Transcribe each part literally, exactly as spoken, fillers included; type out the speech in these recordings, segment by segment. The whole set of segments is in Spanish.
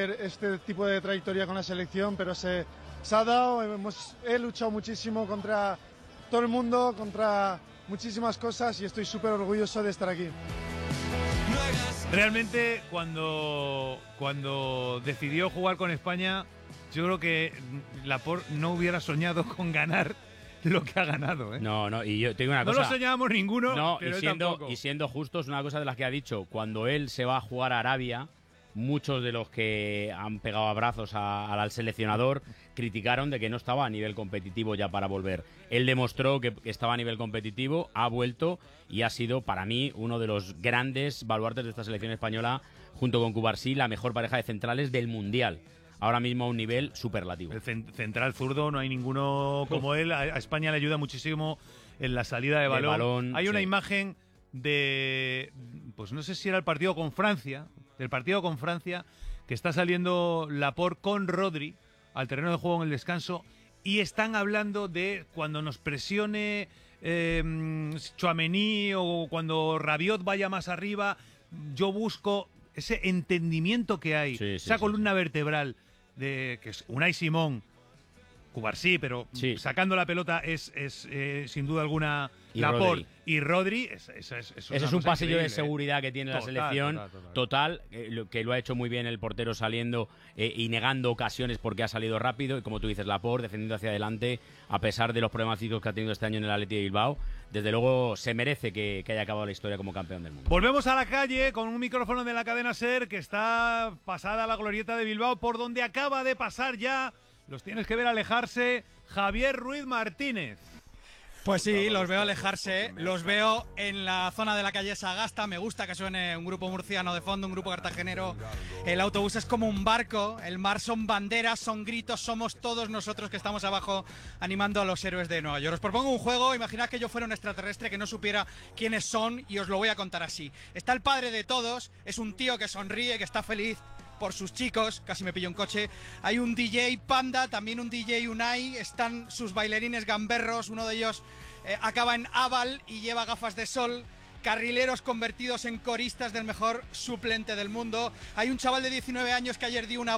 tener este tipo de trayectoria con la selección, pero se, se ha dado, hemos, he luchado muchísimo contra todo el mundo, contra muchísimas cosas y estoy súper orgulloso de estar aquí. Realmente, cuando, cuando decidió jugar con España, yo creo que Laporte no hubiera soñado con ganar lo que ha ganado, ¿eh? No, no, y yo te digo una no cosa. No lo soñábamos ninguno, no, pero y siendo, tampoco. Y siendo justos, una cosa de las que ha dicho, cuando él se va a jugar a Arabia, muchos de los que han pegado abrazos a, al seleccionador criticaron de que no estaba a nivel competitivo ya para volver. Él demostró que, que estaba a nivel competitivo, ha vuelto y ha sido para mí uno de los grandes baluartes de esta selección española, junto con Cubarsí, la mejor pareja de centrales del Mundial. Ahora mismo a un nivel superlativo. El central zurdo, no hay ninguno como él. A España le ayuda muchísimo en la salida de balón. balón hay una sí. imagen de, pues no sé si era el partido con Francia, del partido con Francia, que está saliendo Laporte con Rodri al terreno de juego en el descanso y están hablando de cuando nos presione eh, Tchouaméni o cuando Rabiot vaya más arriba, yo busco ese entendimiento que hay, sí, sí, esa sí, columna sí. vertebral de que es Unai Simón, Cubarsí, pero sí. sacando la pelota es, es eh, sin duda alguna y Laporte Rodri. y Rodri. Es, es, es, es Ese es un pasillo de seguridad que tiene total, la selección total, total, total eh, lo, que lo ha hecho muy bien el portero saliendo eh, y negando ocasiones porque ha salido rápido y como tú dices, Laporte defendiendo hacia adelante a pesar de los problemas físicos que ha tenido este año en el Athletic de Bilbao. Desde luego se merece que, que haya acabado la historia como campeón del mundo. Volvemos a la calle con un micrófono de la cadena SER que está pasada a la glorieta de Bilbao, por donde acaba de pasar ya, los tienes que ver alejarse, Javier Ruiz Martínez. Pues sí, los veo alejarse, los veo en la zona de la calle Sagasta. Me gusta que suene un grupo murciano de fondo, un grupo cartagenero. El autobús es como un barco, el mar son banderas, son gritos, somos todos nosotros que estamos abajo animando a los héroes de Nueva York. Os propongo un juego, imaginad que yo fuera un extraterrestre que no supiera quiénes son y os lo voy a contar así. Está el padre de todos, es un tío que sonríe, que está feliz por sus chicos, casi me pillo un coche. Hay un D J Panda, también un D J Unai, están sus bailarines gamberros, uno de ellos eh, acaba en Aval y lleva gafas de sol, carrileros convertidos en coristas del mejor suplente del mundo. Hay un chaval de diecinueve años que ayer dio una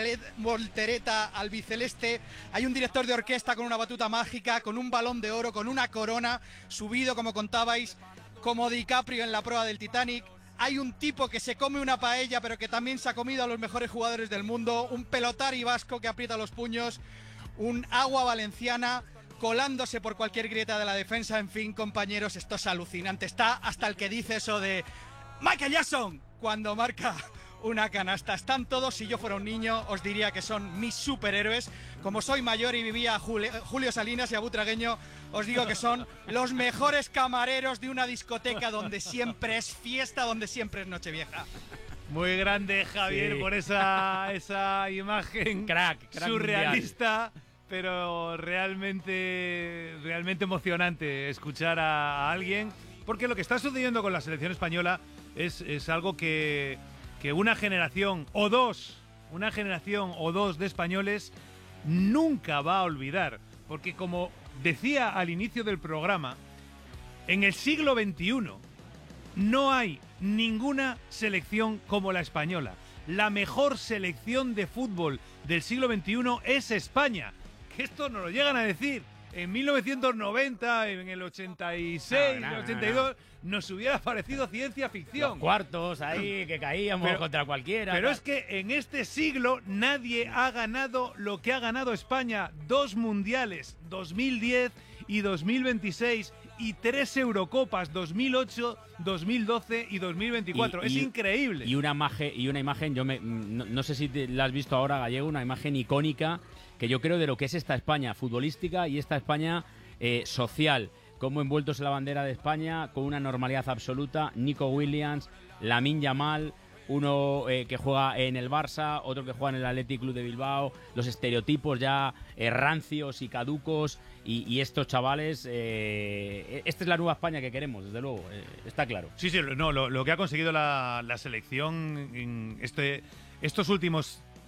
voltereta al biceleste. Hay un director de orquesta con una batuta mágica, con un balón de oro, con una corona, subido, como contabais, como DiCaprio en la proa del Titanic. Hay un tipo que se come una paella pero que también se ha comido a los mejores jugadores del mundo, un pelotari vasco que aprieta los puños, un agua valenciana colándose por cualquier grieta de la defensa. En fin, compañeros, esto es alucinante. Está hasta el que dice eso de Michael Jackson cuando marca una canasta. Están todos, si yo fuera un niño os diría que son mis superhéroes. Como soy mayor y vivía a Julio, Julio Salinas y a Butragueño, os digo que son los mejores camareros de una discoteca donde siempre es fiesta, donde siempre es Nochevieja. Muy grande, Javier, sí. por esa, esa imagen crack, crack surrealista, mundial. Pero realmente, realmente emocionante escuchar a, a alguien, porque lo que está sucediendo con la selección española es, es algo que, que una generación o dos, una generación o dos de españoles nunca va a olvidar, porque como decía al inicio del programa, en el siglo veintiuno no hay ninguna selección como la española. La mejor selección de fútbol del siglo veintiuno es España. Que esto nos lo llegan a decir en mil novecientos noventa, en el ochenta y seis, no, no, en el ochenta y dos, no, nos hubiera parecido ciencia ficción. Los cuartos ahí que caíamos pero, contra cualquiera. Pero tal. es que en este siglo nadie ha ganado lo que ha ganado España. Dos mundiales, dos mil diez y dos mil veintiséis, y tres Eurocopas, dos mil ocho, dos mil doce y dos mil veinticuatro. Y, es y, increíble. Y una imagen, y una imagen yo me, no, no sé si te, la has visto ahora, Gallego, una imagen icónica que yo creo de lo que es esta España futbolística y esta España eh, social. Como envueltos en la bandera de España, con una normalidad absoluta, Nico Williams, Lamine Yamal, uno eh, que juega en el Barça, otro que juega en el Athletic Club de Bilbao, los estereotipos ya eh, rancios y caducos, y, y estos chavales, eh, esta es la nueva España que queremos, desde luego, eh, está claro. Sí, sí, no, lo, lo que ha conseguido la, la selección en este, estos últimos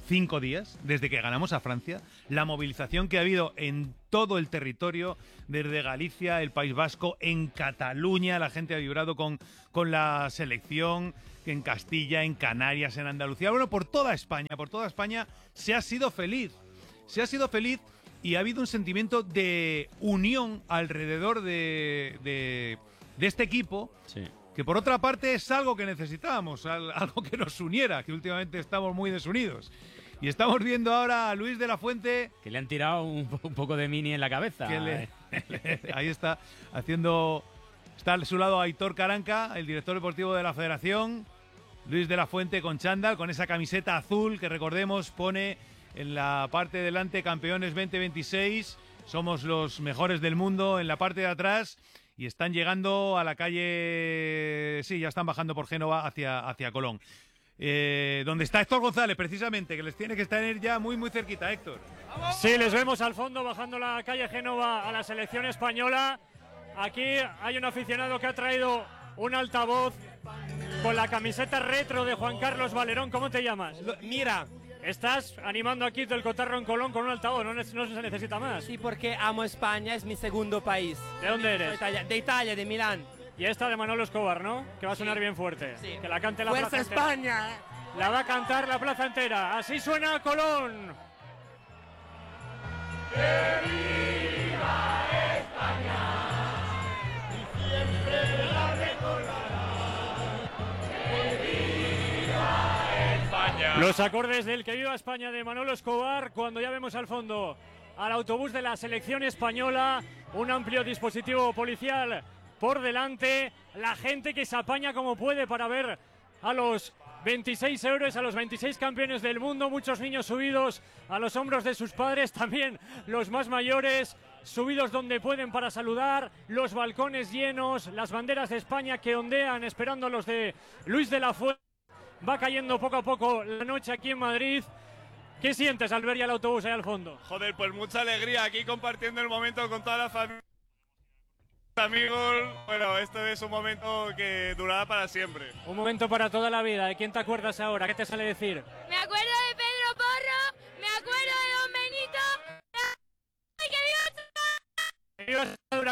cinco días, desde que ganamos a Francia, la movilización que ha habido en todo el territorio, desde Galicia, el País Vasco, en Cataluña, la gente ha vibrado con, con la selección, en Castilla, en Canarias, en Andalucía, bueno, por toda España, por toda España se ha sido feliz, se ha sido feliz y ha habido un sentimiento de unión alrededor de, de, de este equipo. Sí. Que por otra parte es algo que necesitábamos, algo que nos uniera, que últimamente estamos muy desunidos. Y estamos viendo ahora a Luis de la Fuente... Que le han tirado un, un poco de mini en la cabeza. Que le, le, ahí está, haciendo... Está a su lado Aitor Caranca, el director deportivo de la Federación. Luis de la Fuente con chándal, con esa camiseta azul que recordemos pone en la parte de delante campeones veinte veintiséis. Somos los mejores del mundo en la parte de atrás. Y están llegando a la calle... Sí, ya están bajando por Génova hacia, hacia Colón. Eh, donde está Héctor González, precisamente, que les tiene que estar ya muy, muy cerquita, Héctor. Sí, les vemos al fondo bajando la calle Génova a la selección española. Aquí hay un aficionado que ha traído un altavoz con la camiseta retro de Juan Carlos Valerón. ¿Cómo te llamas? Lo, mira. Estás animando aquí del Cotarro en Colón con un altavoz, no, no se necesita más. Sí, porque amo España, es mi segundo país. ¿De dónde eres? De Italia, de, Italia, de Milán. Y esta de Manolo Escobar, ¿no? Que va a sonar sí. bien fuerte. Sí. Que la cante la ¡Fuerza plaza España! entera. La va a cantar la plaza entera. Así suena Colón. ¡Que viva España! Y siempre la recordará. ¡Que viva España! Los acordes del Que viva España de Manolo Escobar, cuando ya vemos al fondo al autobús de la selección española, un amplio dispositivo policial por delante, la gente que se apaña como puede para ver a los veintiséis euros, a los veintiséis campeones del mundo, muchos niños subidos a los hombros de sus padres, también los más mayores subidos donde pueden para saludar, los balcones llenos, las banderas de España que ondean esperando a los de Luis de la Fuente. Va cayendo poco a poco la noche aquí en Madrid. ¿Qué sientes al ver ya el autobús ahí al fondo? Joder, pues mucha alegría aquí compartiendo el momento con toda la familia. Amigos, bueno, esto es un momento que durará para siempre. Un momento para toda la vida. ¿De quién te acuerdas ahora? ¿Qué te sale decir? Me acuerdo de Pedro Porro, me acuerdo de Don Benito. ¡Ay, que viva! ¡Que viva Extremadura,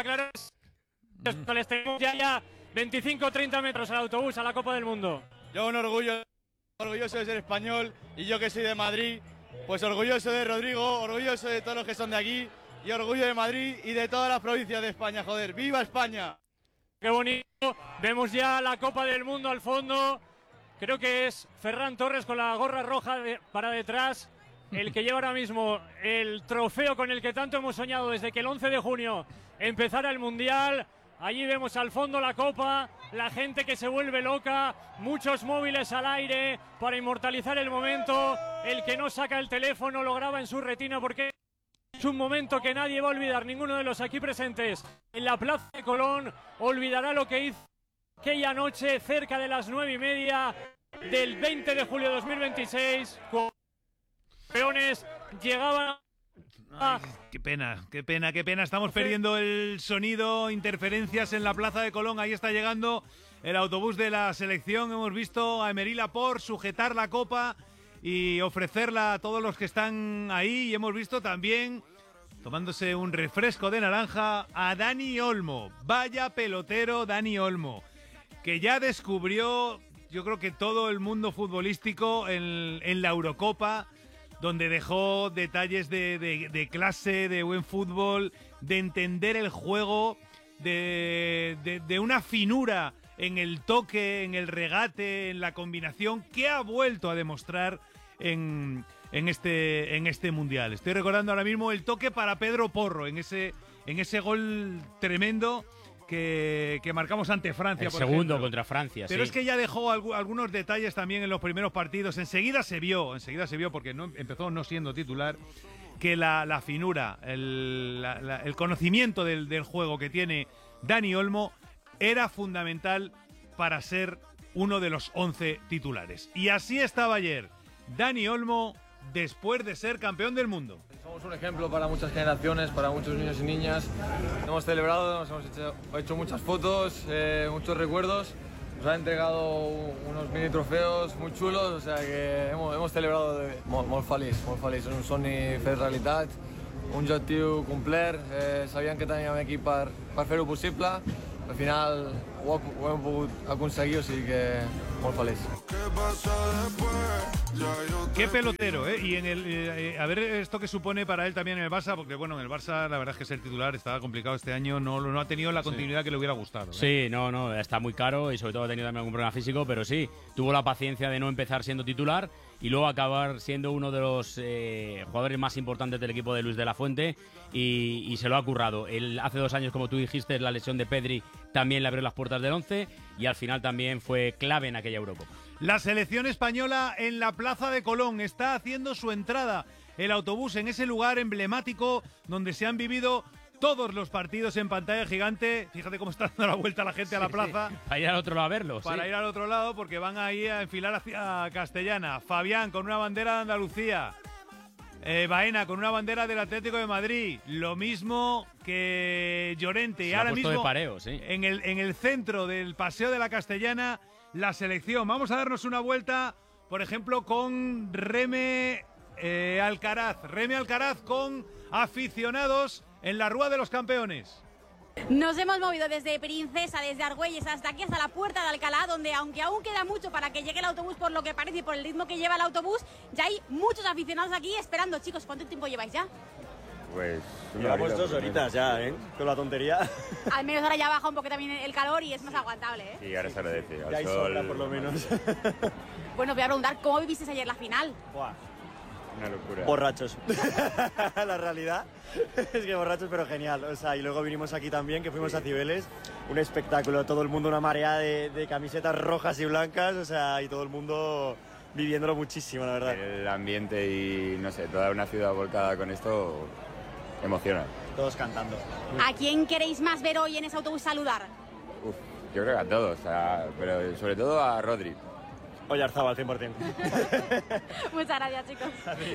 claro! Les tenemos ya, ya veinticinco treinta metros al autobús a la Copa del Mundo. Yo un orgullo, orgulloso de ser español y yo que soy de Madrid, pues orgulloso de Rodrigo, orgulloso de todos los que son de aquí. Y orgullo de Madrid y de todas las provincias de España, joder. ¡Viva España! ¡Qué bonito! Vemos ya la Copa del Mundo al fondo. Creo que es Ferran Torres con la gorra roja de, para detrás, el que lleva ahora mismo el trofeo con el que tanto hemos soñado desde que el once de junio empezara el Mundial. Allí vemos al fondo la Copa, la gente que se vuelve loca, muchos móviles al aire para inmortalizar el momento. El que no saca el teléfono lo graba en su retina porque... es un momento que nadie va a olvidar, ninguno de los aquí presentes en la Plaza de Colón olvidará lo que hizo aquella noche cerca de las nueve y media del veinte de julio de dos mil veintiséis. Cuando los campeones llegaban a... Ay, qué pena, qué pena, qué pena. Estamos perdiendo el sonido, interferencias en la Plaza de Colón. Ahí está llegando el autobús de la selección. Hemos visto a Emery Laporte sujetar la copa y ofrecerla a todos los que están ahí. Y hemos visto también, tomándose un refresco de naranja, a Dani Olmo. Vaya pelotero Dani Olmo, que ya descubrió, yo creo que todo el mundo futbolístico en, en la Eurocopa, donde dejó detalles de, de, de clase, de buen fútbol, de entender el juego, de, de, de una finura en el toque, en el regate, en la combinación, que ha vuelto a demostrar en, en, este, en este Mundial. Estoy recordando ahora mismo el toque para Pedro Porro, en ese, en ese gol tremendo que, que marcamos ante Francia. El por segundo ejemplo. Contra Francia, Pero sí. es que ya dejó algu algunos detalles también en los primeros partidos. Enseguida se vio, enseguida se vio, porque no, empezó no siendo titular, que la, la finura, el, la, la, el conocimiento del, del juego que tiene Dani Olmo era fundamental para ser uno de los once titulares. Y así estaba ayer Dani Olmo después de ser campeón del mundo. Somos un ejemplo para muchas generaciones, para muchos niños y niñas. Hemos celebrado, nos hemos hecho, hecho muchas fotos, eh, muchos recuerdos nos ha entregado unos mini trofeos muy chulos, o sea que hemos, hemos celebrado de, molt, molt feliç, molt feliç. És un somni fet realitat, un objectiu complert, eh, sabíem que teníem equip per, per fer-ho possible, al final ho, ho hem pogut aconseguir, o sigui que molt feliç. Qué pelotero, ¿eh? Y en el eh, a ver esto que supone para él también en el Barça, porque bueno, en el Barça la verdad es que ser titular estaba complicado este año, no, no ha tenido la continuidad sí. que le hubiera gustado. ¿eh? Sí, no, no, está muy caro y sobre todo ha tenido también algún problema físico, pero sí, tuvo la paciencia de no empezar siendo titular y luego acabar siendo uno de los eh, jugadores más importantes del equipo de Luis de la Fuente y, y se lo ha currado. Él, hace dos años, como tú dijiste, la lesión de Pedri también le abrió las puertas del once y al final también fue clave en aquella Eurocopa. La selección española en la Plaza de Colón está haciendo su entrada, el autobús en ese lugar emblemático donde se han vivido todos los partidos en pantalla gigante. Fíjate cómo está dando la vuelta la gente sí, a la plaza. Sí. Para ir al otro lado a verlos. Para sí. ir al otro lado porque van ahí a enfilar hacia Castellana. Fabián con una bandera de Andalucía. Eh, Baena con una bandera del Atlético de Madrid. Lo mismo que Llorente. Se y ahora mismo de pareo, sí. en, el, en el centro del Paseo de la Castellana, la selección. Vamos a darnos una vuelta, por ejemplo, con Reme eh, Alcaraz. Reme Alcaraz con aficionados en la Rúa de los Campeones. Nos hemos movido desde Princesa, desde Argüelles hasta aquí, hasta la Puerta de Alcalá, donde aunque aún queda mucho para que llegue el autobús por lo que parece y por el ritmo que lleva el autobús, ya hay muchos aficionados aquí esperando. Chicos, ¿cuánto tiempo lleváis ya? Pues llevamos dos horitas ya, ¿eh? Con la tontería. Al menos ahora ya baja un poco también el calor y es más aguantable, ¿eh? Sí, ahora se lo decía. Ya hay sombra, por lo menos. Bueno, voy a preguntar, ¿cómo vivisteis ayer la final? Buah. Una locura. Borrachos. La realidad es que borrachos, pero genial. O sea, y luego vinimos aquí también, que fuimos sí. a Cibeles. Un espectáculo, todo el mundo, una marea de, de camisetas rojas y blancas, o sea, y todo el mundo viviéndolo muchísimo, la verdad. El ambiente y, no sé, toda una ciudad volcada con esto emociona. Todos cantando. ¿A quién queréis más ver hoy en ese autobús saludar? Uf, yo creo que a todos, a, pero sobre todo a Rodri. Oyarzabal, cien por cien. Muchas gracias, chicos.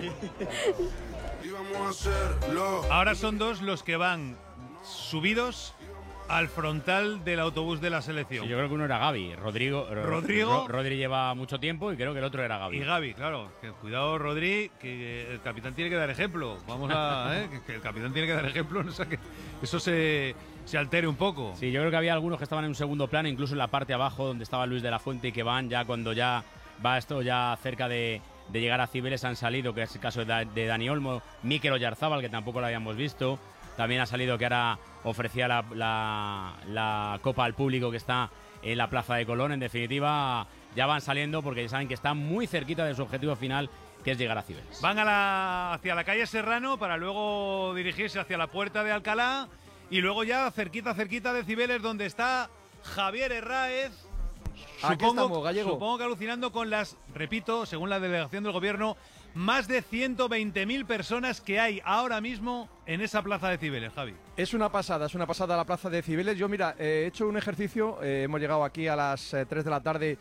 Ahora son dos los que van subidos al frontal del autobús de la selección. Sí, yo creo que uno era Gavi. Rodrigo. Rodrigo. Ro Rodri lleva mucho tiempo y creo que el otro era Gavi. Y Gavi, claro. Que, cuidado, Rodri, que el capitán tiene que dar ejemplo. Vamos a. ¿eh? que, que el capitán tiene que dar ejemplo, no sé, que eso se, se altere un poco. Sí, yo creo que había algunos que estaban en un segundo plano, incluso en la parte abajo donde estaba Luis de la Fuente, y que van ya cuando ya va esto ya cerca de, de llegar a Cibeles han salido, que es el caso de, de Dani Olmo, Mikel Oyarzábal, que tampoco lo habíamos visto. También ha salido que ahora ofrecía la, la, la copa al público que está en la Plaza de Colón. En definitiva, ya van saliendo porque ya saben que están muy cerquita de su objetivo final, que es llegar a Cibeles. Van a la, hacia la calle Serrano para luego dirigirse hacia la Puerta de Alcalá y luego ya cerquita, cerquita de Cibeles, donde está Javier Herráez. Aquí Supongo, estamos, Gallego. Supongo que alucinando con las, repito, según la delegación del gobierno, más de ciento veinte mil personas que hay ahora mismo en esa plaza de Cibeles, Javi. Es una pasada, es una pasada la plaza de Cibeles. Yo, mira, eh, he hecho un ejercicio, eh, hemos llegado aquí a las eh, tres de la tarde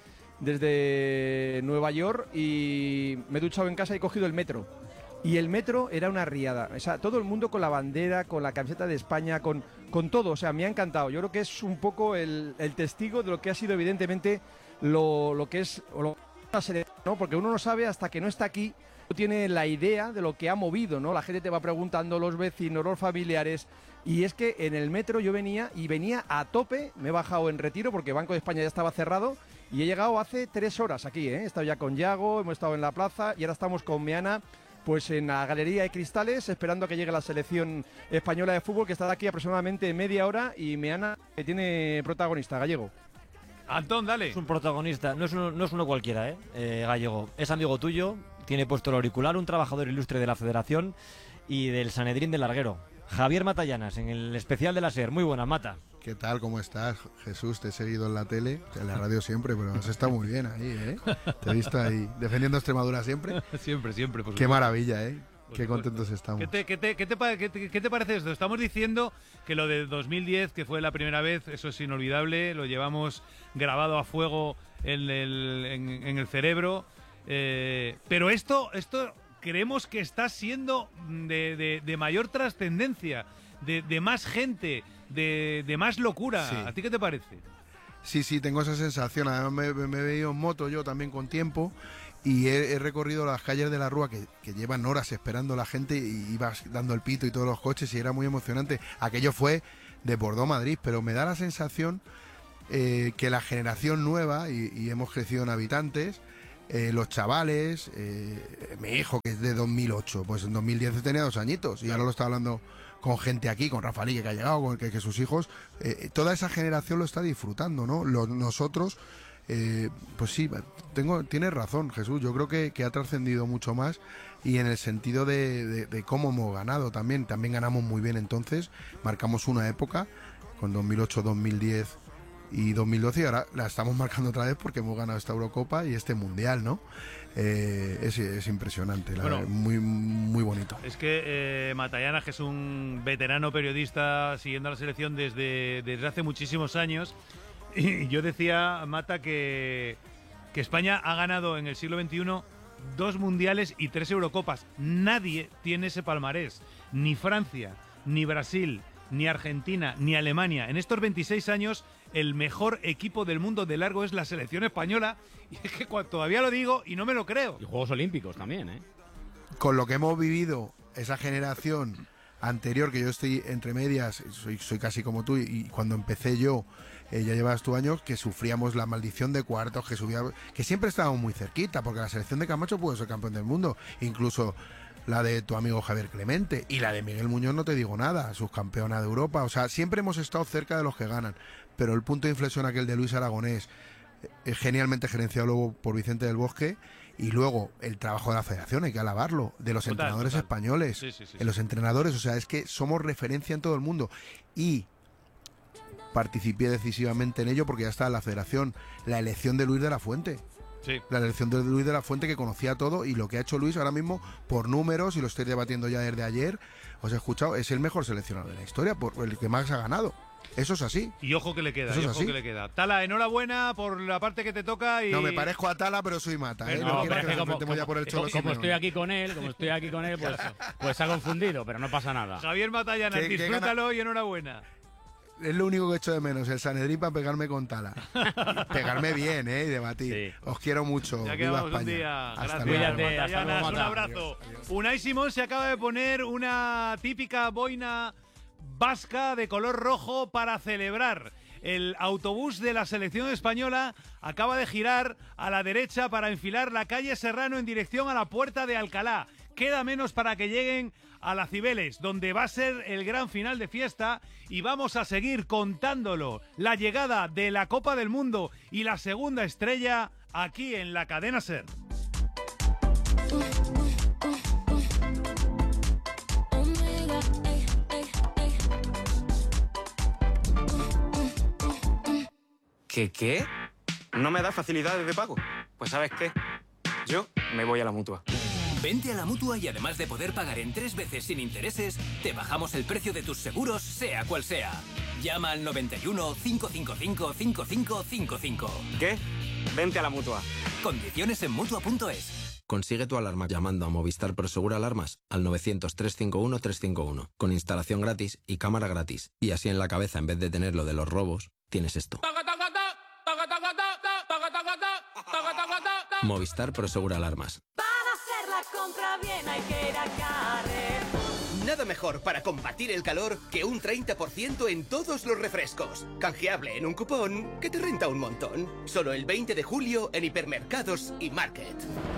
desde Nueva York y me he duchado en casa y he cogido el metro. Y el metro era una riada, o sea, todo el mundo con la bandera, con la camiseta de España, con, con todo, o sea, me ha encantado. Yo creo que es un poco el, el testigo de lo que ha sido evidentemente lo, lo que es lo, ¿no? Porque uno no sabe hasta que no está aquí, no tiene la idea de lo que ha movido, ¿no? La gente te va preguntando, los vecinos, los familiares, y es que en el metro yo venía y venía a tope, me he bajado en Retiro porque Banco de España ya estaba cerrado y he llegado hace tres horas aquí, ¿eh? He estado ya con Yago, hemos estado en la plaza y ahora estamos con Meana, pues en la Galería de Cristales, esperando a que llegue la selección española de fútbol, que está de aquí aproximadamente media hora, y Meana, que tiene protagonista, Gallego. Antón, dale. Es un protagonista, no es uno, no es uno cualquiera, ¿eh? Eh, Gallego. Es amigo tuyo, tiene puesto el auricular, un trabajador ilustre de la Federación y del Sanedrín del Larguero. Javier Matallanas, en el especial de la SER. Muy buena, Mata. ¿Qué tal? ¿Cómo estás? Jesús, te he seguido en la tele, en la radio siempre, pero has estado muy bien ahí, ¿eh? Te he visto ahí defendiendo a Extremadura siempre. Siempre, siempre. Por Qué supuesto. maravilla, ¿eh? Por Qué supuesto. contentos estamos. ¿Qué te, qué, te, qué, te, qué, te, ¿Qué te parece esto? Estamos diciendo que lo de dos mil diez, que fue la primera vez, eso es inolvidable, lo llevamos grabado a fuego en el, en, en el cerebro, eh, pero esto, esto creemos que está siendo de, de, de mayor trascendencia, de, de más gente, de, de más locura. Sí. ¿A ti qué te parece? Sí, sí, tengo esa sensación. Además me, me he venido en moto yo también con tiempo y he, he recorrido las calles de la Rúa que, que llevan horas esperando la gente y ibas dando el pito y todos los coches y era muy emocionante. Aquello fue de Bordeaux-Madrid, pero me da la sensación eh, que la generación nueva, y, y hemos crecido en habitantes, eh, los chavales, eh, mi hijo que es de dos mil ocho, pues en dos mil diez tenía dos añitos y ahora lo está hablando con gente aquí, con Rafa Ligue que ha llegado, con que, que sus hijos, eh, toda esa generación lo está disfrutando, ¿no? Los, nosotros, eh, pues sí, tengo, tienes razón, Jesús, yo creo que, que ha trascendido mucho más y en el sentido de, de, de cómo hemos ganado también, también ganamos muy bien entonces, marcamos una época con dos mil ocho, dos mil diez y dos mil doce y ahora la estamos marcando otra vez porque hemos ganado esta Eurocopa y este Mundial, ¿no? Eh, es, es impresionante, la Bueno, verdad, muy, muy bonito. Es que eh, Matallana, que es un veterano periodista siguiendo a la selección desde, desde hace muchísimos años, y yo decía, Mata, que, que España ha ganado en el siglo veintiuno dos mundiales y tres Eurocopas. Nadie tiene ese palmarés, ni Francia, ni Brasil, ni Argentina, ni Alemania. En estos veintiséis años, el mejor equipo del mundo de largo es la selección española. Y es que todavía lo digo y no me lo creo. Y Juegos Olímpicos también, ¿eh? Con lo que hemos vivido, esa generación anterior, que yo estoy entre medias, soy, soy casi como tú, y, y cuando empecé yo, eh, ya llevas tú años, que sufríamos la maldición de cuartos, que subía, que siempre estábamos muy cerquita, porque la selección de Camacho pudo ser campeón del mundo, incluso la de tu amigo Javier Clemente, y la de Miguel Muñoz no te digo nada, subcampeona de Europa, o sea, siempre hemos estado cerca de los que ganan, pero el punto de inflexión aquel de Luis Aragonés, eh, genialmente gerenciado luego por Vicente del Bosque, y luego el trabajo de la federación, hay que alabarlo, de los Total, entrenadores total. españoles, Sí, sí, sí, de sí. los entrenadores, o sea, es que somos referencia en todo el mundo, y participé decisivamente en ello porque ya está en la federación, la elección de Luis de la Fuente. Sí. La elección de Luis de la Fuente, que conocía todo, y lo que ha hecho Luis ahora mismo por números, y lo estoy debatiendo ya desde ayer, os he escuchado, es el mejor seleccionador de la historia, por el que más ha ganado. Eso es así. Y ojo que le queda, Eso y es ojo así. que le queda. Tala, enhorabuena por la parte que te toca y... No, me parezco a Tala, pero soy Mata, ¿eh? No, No, pero quieras es que que nos como, enfrentemos ya por el como- Cholo como Simeone. estoy aquí con él, como estoy aquí con él, pues, pues se ha confundido, pero no pasa nada. Javier Matallana, ¿Qué- qué disfrútalo y enhorabuena. Es lo único que echo de menos, el Sanedrín para pegarme con Tala. Pegarme bien, ¿eh? Y debatir. Os quiero mucho. Ya Viva quedamos un España. día. Hasta Gracias, luego. Matallanas, un abrazo. Unai Simón se acaba de poner una típica boina vasca de color rojo para celebrar. El autobús de la selección española acaba de girar a la derecha para enfilar la calle Serrano en dirección a la Puerta de Alcalá. Queda menos para que lleguen a la Cibeles, donde va a ser el gran final de fiesta, y vamos a seguir contándolo. La llegada de la Copa del Mundo y la segunda estrella aquí en la cadena SER. ¿Qué qué? ¿No me da facilidades de pago? Pues ¿sabes qué? Yo me voy a la Mutua. Vente a la Mutua y además de poder pagar en tres veces sin intereses, te bajamos el precio de tus seguros, sea cual sea. Llama al noventa y uno, cinco cinco cinco, cinco cinco cinco cinco. ¿Qué? Vente a la Mutua. Condiciones en Mutua punto es. Consigue tu alarma llamando a Movistar Prosegur Alarmas al novecientos, trescientos cincuenta y uno, trescientos cincuenta y uno, con instalación gratis y cámara gratis. Y así en la cabeza, en vez de tener lo de los robos, tienes esto. Movistar Prosegur Alarmas. Para hacer la compra bien hay que ir a Carrefour. Nada mejor para combatir el calor que un treinta por ciento en todos los refrescos. Canjeable en un cupón que te renta un montón. Solo el veinte de julio en hipermercados y Market.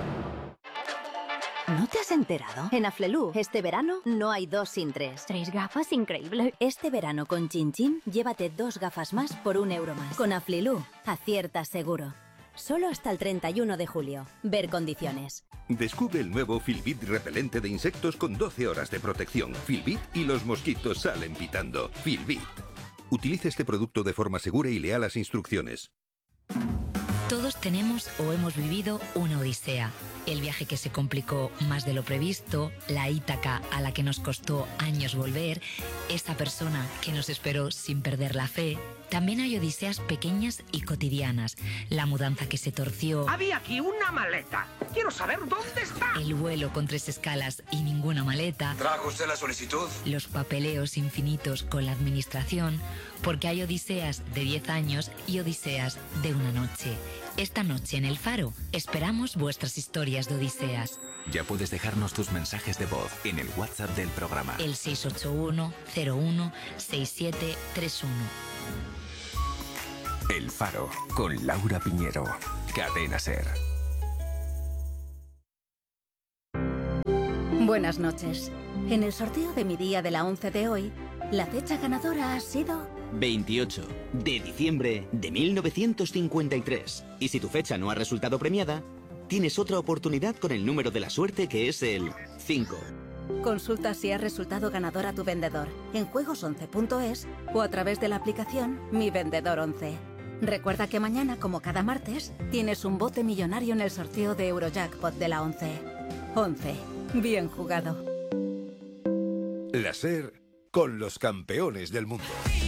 ¿No te has enterado? En Aflelu, este verano no hay dos sin tres. ¿Tres gafas? Increíble. Este verano con Chin Chin, llévate dos gafas más por un euro más. Con Aflelu, aciertas seguro. Solo hasta el treinta y uno de julio. Ver condiciones. Descubre el nuevo Filbit repelente de insectos con doce horas de protección. Filbit y los mosquitos salen pitando. Filbit. Utilice este producto de forma segura y lea las instrucciones. Todos tenemos o hemos vivido una odisea. El viaje que se complicó más de lo previsto, la Ítaca a la que nos costó años volver, esa persona que nos esperó sin perder la fe. También hay odiseas pequeñas y cotidianas. La mudanza que se torció. Había aquí una maleta. Quiero saber dónde está. El vuelo con tres escalas y ninguna maleta. ¿Trajo usted la solicitud? Los papeleos infinitos con la administración. Porque hay odiseas de diez años y odiseas de una noche. Esta noche en El Faro esperamos vuestras historias de odiseas. Ya puedes dejarnos tus mensajes de voz en el WhatsApp del programa. El seis ocho uno cero uno seis siete tres uno. El Faro, con Laura Piñero. Cadena SER. Buenas noches. En el sorteo de mi día de la once de hoy, la fecha ganadora ha sido... veintiocho de diciembre de mil novecientos cincuenta y tres. Y si tu fecha no ha resultado premiada, tienes otra oportunidad con el número de la suerte, que es el cinco. Consulta si ha resultado ganador a tu vendedor en juegos once punto es o a través de la aplicación Mi Vendedor once. Recuerda que mañana, como cada martes, tienes un bote millonario en el sorteo de Eurojackpot de la once. once. Bien jugado. La SER con los campeones del mundo.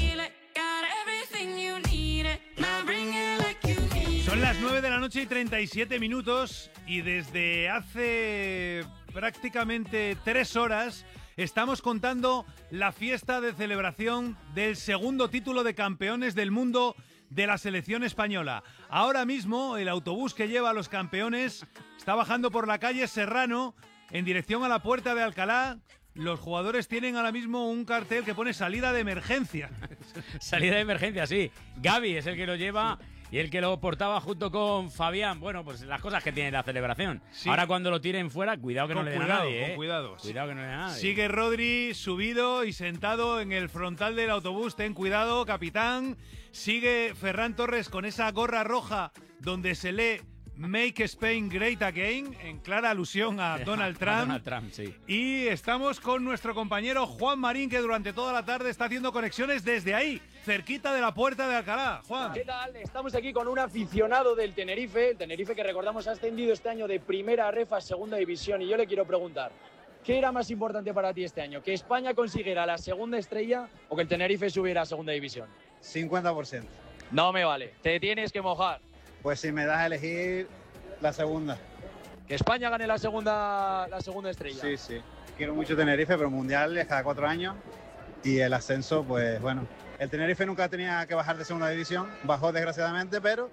Son las nueve de la noche y treinta y siete minutos y desde hace prácticamente tres horas estamos contando la fiesta de celebración del segundo título de campeones del mundo de la selección española. Ahora mismo el autobús que lleva a los campeones está bajando por la calle Serrano en dirección a la Puerta de Alcalá. Los jugadores tienen ahora mismo un cartel que pone salida de emergencia. Salida de emergencia, sí. Gaby es el que lo lleva y el que lo portaba junto con Fabián. Bueno, pues las cosas que tiene la celebración. Sí. Ahora cuando lo tiren fuera, cuidado que con no le den cuidado, a nadie, con ¿eh? cuidado. Cuidado que no le den a nadie. Sigue Rodri subido y sentado en el frontal del autobús. Ten cuidado, capitán. Sigue Ferran Torres con esa gorra roja donde se lee Make Spain Great Again, en clara alusión a Donald Trump. A Donald Trump, sí. Y estamos con nuestro compañero Juan Marín, que durante toda la tarde está haciendo conexiones desde ahí, cerquita de la Puerta de Alcalá. Juan. ¿Qué tal? Estamos aquí con un aficionado del Tenerife, el Tenerife que recordamos ha ascendido este año de primera ref a segunda división, y yo le quiero preguntar, ¿qué era más importante para ti este año? ¿Que España consiguiera la segunda estrella o que el Tenerife subiera a segunda división? cincuenta por ciento. No me vale, te tienes que mojar. Pues si me das a elegir, la segunda. ¿Que España gane la segunda, la segunda estrella? Sí, sí. Quiero mucho Tenerife, pero Mundial es cada cuatro años. Y el ascenso, pues bueno. El Tenerife nunca tenía que bajar de segunda división. Bajó desgraciadamente, pero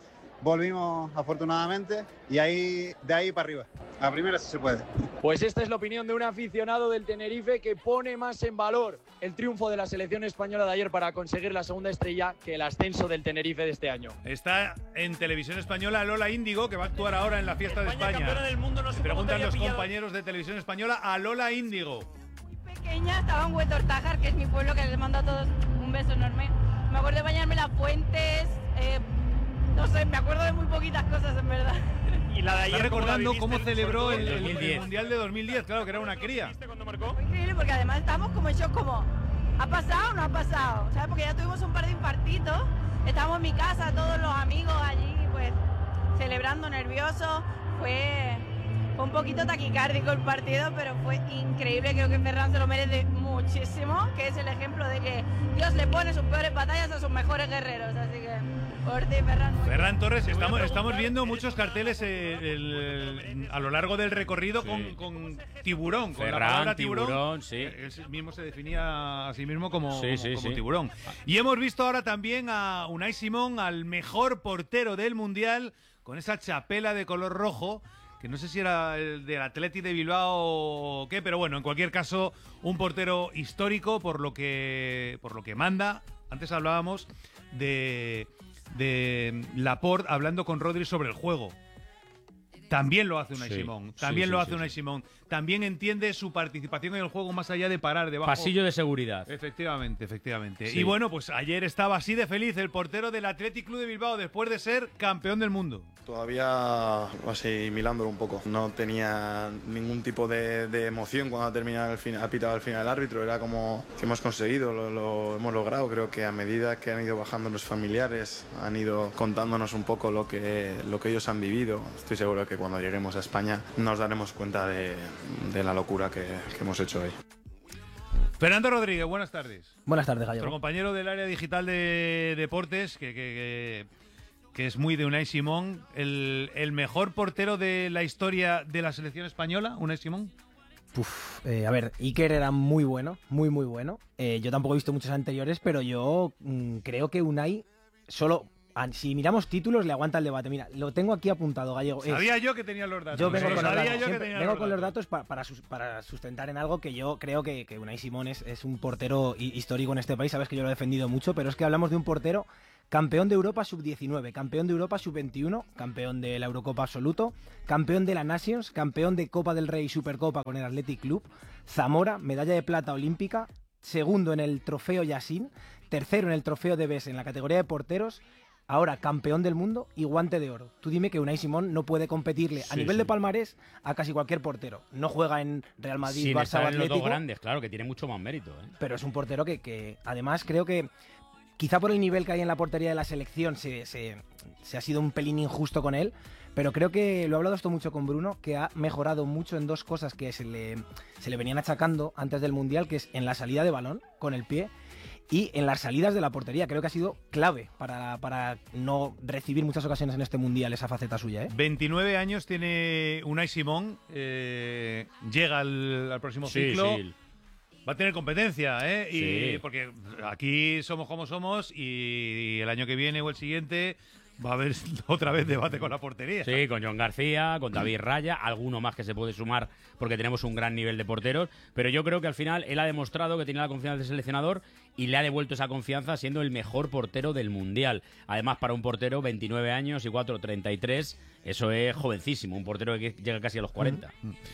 volvimos afortunadamente. Y ahí, de ahí para arriba. A primera sí se puede. Pues esta es la opinión de un aficionado del Tenerife que pone más en valor el triunfo de la selección española de ayer para conseguir la segunda estrella que el ascenso del Tenerife de este año. Está en Televisión Española Lola Índigo, que va a actuar ahora en la fiesta de España. campeona del mundo, no sé cómo Preguntan te los había compañeros de Televisión Española a Lola Índigo. Pequeña, estaba en Huetortájar, que es mi pueblo, que les mando a todos un beso enorme. Me acuerdo de bañarme en las fuentes, eh, no sé, me acuerdo de muy poquitas cosas, en verdad. Y la de ayer, está recordando cómo celebró el, el, el Mundial de dos mil diez, claro, que era una cría. Fue increíble, porque además estábamos como en shock, como, ¿ha pasado o no ha pasado? ¿Sabes? Porque ya tuvimos un par de infartitos, estábamos en mi casa, todos los amigos allí, pues, celebrando, nerviosos. Fue, fue un poquito taquicárdico el partido, pero fue increíble. Creo que Ferran se lo merece muchísimo, que es el ejemplo de que Dios le pone sus peores batallas a sus mejores guerreros, así que por ti, Ferran. Ferran Torres, estamos, estamos viendo muchos carteles eh, el, el, a lo largo del recorrido sí. con, con tiburón, con Ferran, la palabra tiburón. tiburón sí. Él mismo se definía a sí mismo como, sí, sí, como sí. tiburón. Y hemos visto ahora también a Unai Simón, al mejor portero del Mundial, con esa chapela de color rojo, que no sé si era el del Athletic de Bilbao o qué, pero bueno, en cualquier caso, un portero histórico por lo que, por lo que manda. Antes hablábamos de, de Laporte hablando con Rodri sobre el juego. También lo hace Unai sí, Simón, también sí, lo sí, hace sí, Unai sí. Simón. También entiende su participación en el juego más allá de parar debajo. Pasillo de seguridad. Efectivamente, efectivamente. Sí. Y bueno, pues ayer estaba así de feliz el portero del Athletic Club de Bilbao después de ser campeón del mundo. Todavía asimilándolo un poco. No tenía ningún tipo de, de emoción cuando terminaba el final, ha pitado el final el árbitro. Era como que hemos conseguido, lo, lo hemos logrado. Creo que a medida que han ido bajando los familiares, han ido contándonos un poco lo que, lo que ellos han vivido. Estoy seguro que cuando lleguemos a España nos daremos cuenta de, de la locura que, que hemos hecho hoy. Fernando Rodríguez, buenas tardes. Buenas tardes, Gallego. Nuestro compañero del área digital de deportes, que, que, que, que es muy de Unai Simón, el, el mejor portero de la historia de la selección española, Unai Simón. Uf, eh, a ver, Iker era muy bueno, muy muy bueno. Eh, yo tampoco he visto muchos anteriores, pero yo mmm, creo que Unai solo... Si miramos títulos, le aguanta el debate. Mira, lo tengo aquí apuntado, Gallego. Sabía es, yo que tenía los datos. Yo vengo sí, con los datos, yo siempre, que vengo los con los datos, datos para, para, sus, para sustentar en algo que yo creo que, que Unai Simón es, es un portero histórico en este país. Sabes que yo lo he defendido mucho, pero es que hablamos de un portero campeón de Europa sub diecinueve, campeón de Europa sub veintiuno, campeón de la Eurocopa absoluto, campeón de la Nations, campeón de Copa del Rey y Supercopa con el Athletic Club, Zamora, medalla de plata olímpica, segundo en el trofeo Yassin, tercero en el trofeo de Bes en la categoría de porteros. Ahora, campeón del mundo y guante de oro. Tú dime que Unai Simón no puede competirle sí, a nivel sí. de palmarés a casi cualquier portero. No juega en Real Madrid, Sin Barça estar o en Atlético. Los dos grandes, claro, que tiene mucho más mérito. ¿eh? Pero es un portero que, que, además, creo que quizá por el nivel que hay en la portería de la selección se, se, se ha sido un pelín injusto con él. Pero creo que, lo he hablado esto mucho con Bruno, que ha mejorado mucho en dos cosas que se le, se le venían achacando antes del Mundial, que es en la salida de balón con el pie y en las salidas de la portería. Creo que ha sido clave para, para no recibir muchas ocasiones en este Mundial esa faceta suya. ¿eh? veintinueve años tiene Unai Simón, eh, llega al, al próximo sí, ciclo. Sí. Va a tener competencia, ¿eh? Y sí. Porque aquí somos como somos y el año que viene o el siguiente va a haber otra vez debate con la portería. Sí, con John García, con David Raya, alguno más que se puede sumar porque tenemos un gran nivel de porteros, pero yo creo que al final él ha demostrado que tiene la confianza del seleccionador y le ha devuelto esa confianza siendo el mejor portero del Mundial. Además, para un portero, veintinueve años y cuatro, treinta y tres, eso es jovencísimo, un portero que llega casi a los cuarenta.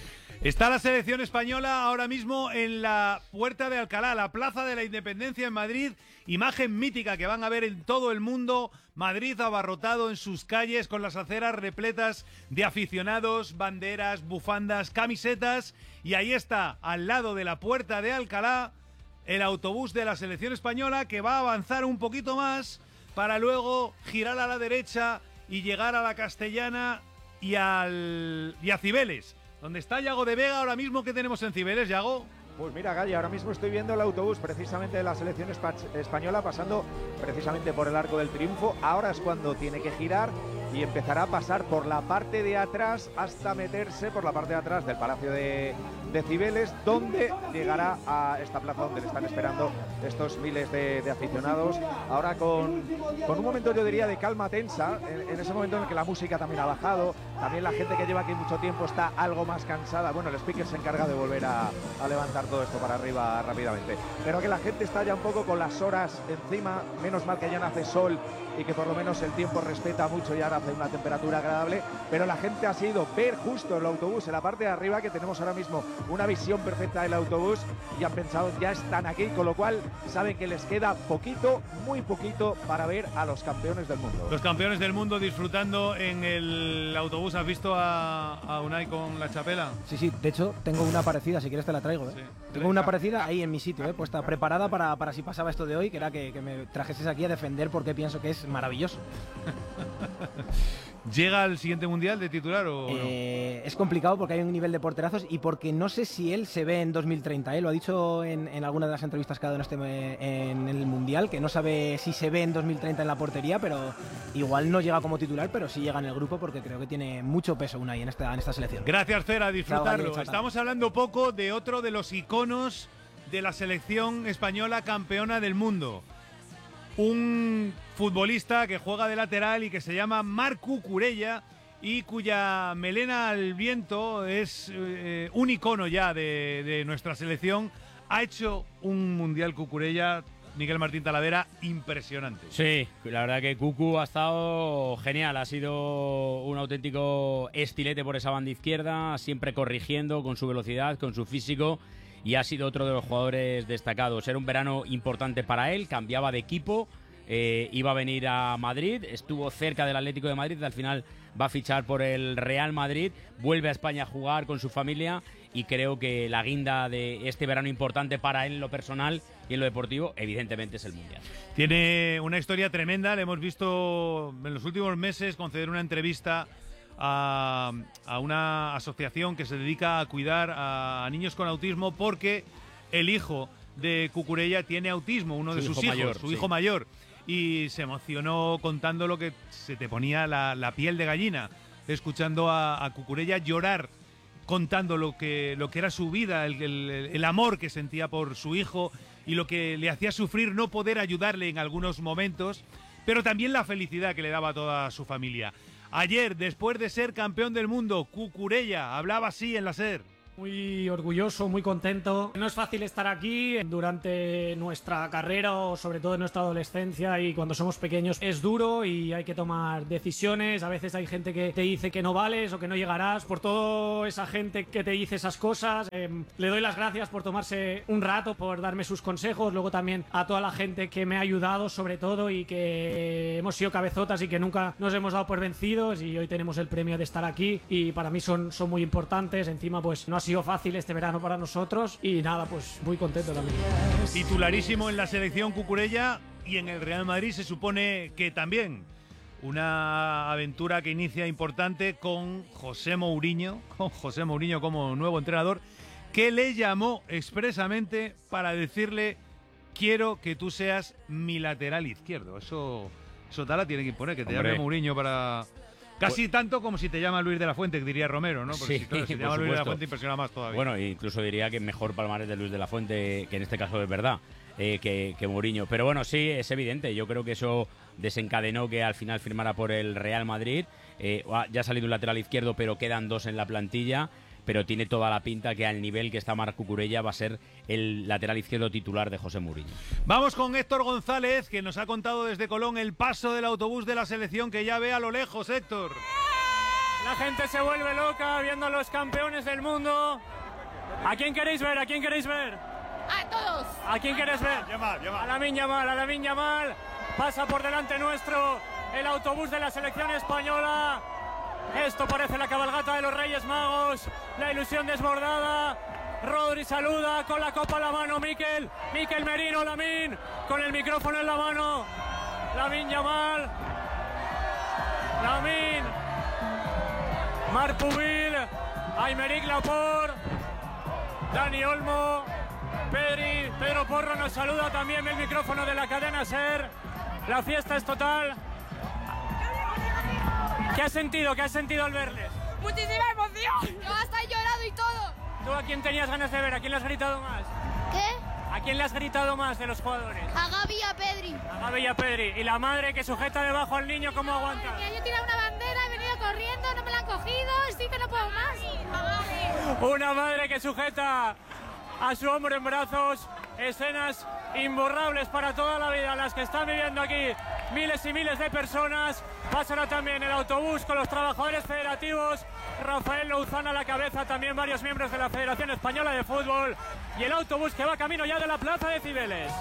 Está la selección española ahora mismo en la Puerta de Alcalá, la Plaza de la Independencia en Madrid, imagen mítica que van a ver en todo el mundo. Madrid abarrotado en sus calles con las aceras repletas de aficionados, banderas, bufandas, camisetas, y ahí está, al lado de la Puerta de Alcalá, el autobús de la selección española que va a avanzar un poquito más para luego girar a la derecha y llegar a la Castellana y, al, y a Cibeles. ¿Dónde está Yago de Vega ahora mismo? ¿Qué tenemos en Cibeles, Yago? Pues mira, Gaya, ahora mismo estoy viendo el autobús precisamente de la selección española pasando precisamente por el Arco del Triunfo. Ahora es cuando tiene que girar y empezará a pasar por la parte de atrás hasta meterse por la parte de atrás del Palacio de, de Cibeles, donde llegará a esta plaza donde le están esperando estos miles de, de aficionados. Ahora con, con un momento, yo diría, de calma tensa, en, en ese momento en el que la música también ha bajado, también la gente que lleva aquí mucho tiempo está algo más cansada. Bueno, el speaker se encarga de volver a, a levantar todo esto para arriba rápidamente, pero que la gente está ya un poco con las horas encima. Menos mal que ya no hace sol y que por lo menos el tiempo respeta mucho y ahora hace una temperatura agradable, pero la gente ha sido ver justo el autobús en la parte de arriba, que tenemos ahora mismo una visión perfecta del autobús, y han pensado, ya están aquí, con lo cual saben que les queda poquito, muy poquito para ver a los campeones del mundo. Los campeones del mundo disfrutando en el autobús. ¿Has visto a, a Unai con la chapela? Sí, sí, de hecho tengo una parecida, si quieres te la traigo. ¿eh? Sí. Tengo una parecida ahí en mi sitio, ¿eh? puesta, preparada para, para si pasaba esto de hoy, que era que, que me trajeses aquí a defender porque pienso que es maravilloso. ¿Llega al siguiente mundial de titular o eh, no? Es complicado porque hay un nivel de porterazos y porque no sé si él se ve en dos mil treinta. ¿eh? Lo ha dicho en, en alguna de las entrevistas que ha dado en, este, en el mundial, que no sabe si se ve en dos mil treinta en la portería, pero igual no llega como titular, pero sí llega en el grupo porque creo que tiene mucho peso Unai en esta, en esta selección. Gracias, Fer, a disfrutarlo. Estamos hablando poco de otro de los iconos de la selección española campeona del mundo. Un futbolista que juega de lateral y que se llama Marc Cucurella y cuya melena al viento es eh, un icono ya de, de nuestra selección. Ha hecho un mundial Cucurella, Miguel Martín Talavera, impresionante. Sí, la verdad que Cucu ha estado genial, ha sido un auténtico estilete por esa banda izquierda, siempre corrigiendo con su velocidad, con su físico, y ha sido otro de los jugadores destacados. Era un verano importante para él, cambiaba de equipo, eh, iba a venir a Madrid, estuvo cerca del Atlético de Madrid, al final va a fichar por el Real Madrid, vuelve a España a jugar con su familia y creo que la guinda de este verano importante para él en lo personal y en lo deportivo, evidentemente es el Mundial. Tiene una historia tremenda, le hemos visto en los últimos meses conceder una entrevista a, a una asociación que se dedica a cuidar a niños con autismo porque el hijo de Cucurella tiene autismo, uno de Su sus hijo hijos, mayor, su sí. hijo mayor, y se emocionó contando lo que se te ponía la, la piel de gallina, escuchando a, a Cucurella llorar, contando lo que, lo que era su vida, el, el, el amor que sentía por su hijo y lo que le hacía sufrir no poder ayudarle en algunos momentos, pero también la felicidad que le daba a toda su familia. Ayer, después de ser campeón del mundo, Cucurella hablaba así en la SER. Muy orgulloso, muy contento. No es fácil estar aquí durante nuestra carrera o sobre todo en nuestra adolescencia y cuando somos pequeños es duro y hay que tomar decisiones. A veces hay gente que te dice que no vales o que no llegarás. Por toda esa gente que te dice esas cosas, eh, le doy las gracias por tomarse un rato, por darme sus consejos. Luego también a toda la gente que me ha ayudado sobre todo y que hemos sido cabezotas y que nunca nos hemos dado por vencidos y hoy tenemos el premio de estar aquí y para mí son, son muy importantes. Encima pues no ha sido fácil este verano para nosotros y nada, pues muy contento también. Titularísimo en la selección Cucurella y en el Real Madrid se supone que también. Una aventura que inicia importante con José Mourinho, con José Mourinho como nuevo entrenador, que le llamó expresamente para decirle: quiero que tú seas mi lateral izquierdo. Eso, eso Tala tiene que imponer, que te Hombre. llame Mourinho para... Casi Pues, tanto como si te llama Luis de la Fuente, que diría Romero, ¿no? Porque sí, si, claro, si te por llama Luis de la supuesto. Fuente impresiona más todavía. Bueno, incluso diría que mejor palmarés de Luis de la Fuente, que en este caso es verdad, eh, que, que Mourinho. Pero bueno, sí, es evidente. Yo creo que eso desencadenó que al final firmara por el Real Madrid. Eh, ya ha salido un lateral izquierdo, pero quedan dos en la plantilla. Pero tiene toda la pinta que al nivel que está Marc Cucurella va a ser el lateral izquierdo titular de José Mourinho. Vamos con Héctor González, que nos ha contado desde Colón el paso del autobús de la selección que ya ve a lo lejos, Héctor. La gente se vuelve loca viendo a los campeones del mundo. ¿A quién queréis ver? ¿A quién queréis ver? ¡A todos! ¿A quién queréis ver? Yamal, Yamal. A Lamine Yamal, a Lamine Yamal. Pasa por delante nuestro el autobús de la selección española. Esto parece la cabalgata de los Reyes Magos. La ilusión desbordada. Rodri saluda con la copa en la mano. Mikel, Mikel Merino, Lamine, con el micrófono en la mano. Lamine Yamal. Lamine. Marc Pubil. Aymeric Laporte. Dani Olmo. Pedri, Pedro Porro nos saluda también el micrófono de la cadena SER. La fiesta es total. ¿Qué has sentido? ¿Qué has sentido al verles? ¡Muchísima emoción! Yo hasta he llorado y todo. ¿Tú a quién tenías ganas de ver? ¿A quién le has gritado más? ¿Qué? ¿A quién le has gritado más de los jugadores? A Gavi y a Pedri. A Gavi y a Pedri. ¿Y la madre que sujeta debajo al niño cómo aguanta? Mira, yo he tirado una bandera, he venido corriendo, no me la han cogido, sí que no puedo más. Una madre que sujeta a su hombre en brazos. Escenas imborrables para toda la vida, las que están viviendo aquí miles y miles de personas. Pasará también el autobús con los trabajadores federativos. Rafael Louzán a la cabeza, también varios miembros de la Federación Española de Fútbol. Y el autobús que va camino ya de la Plaza de Cibeles.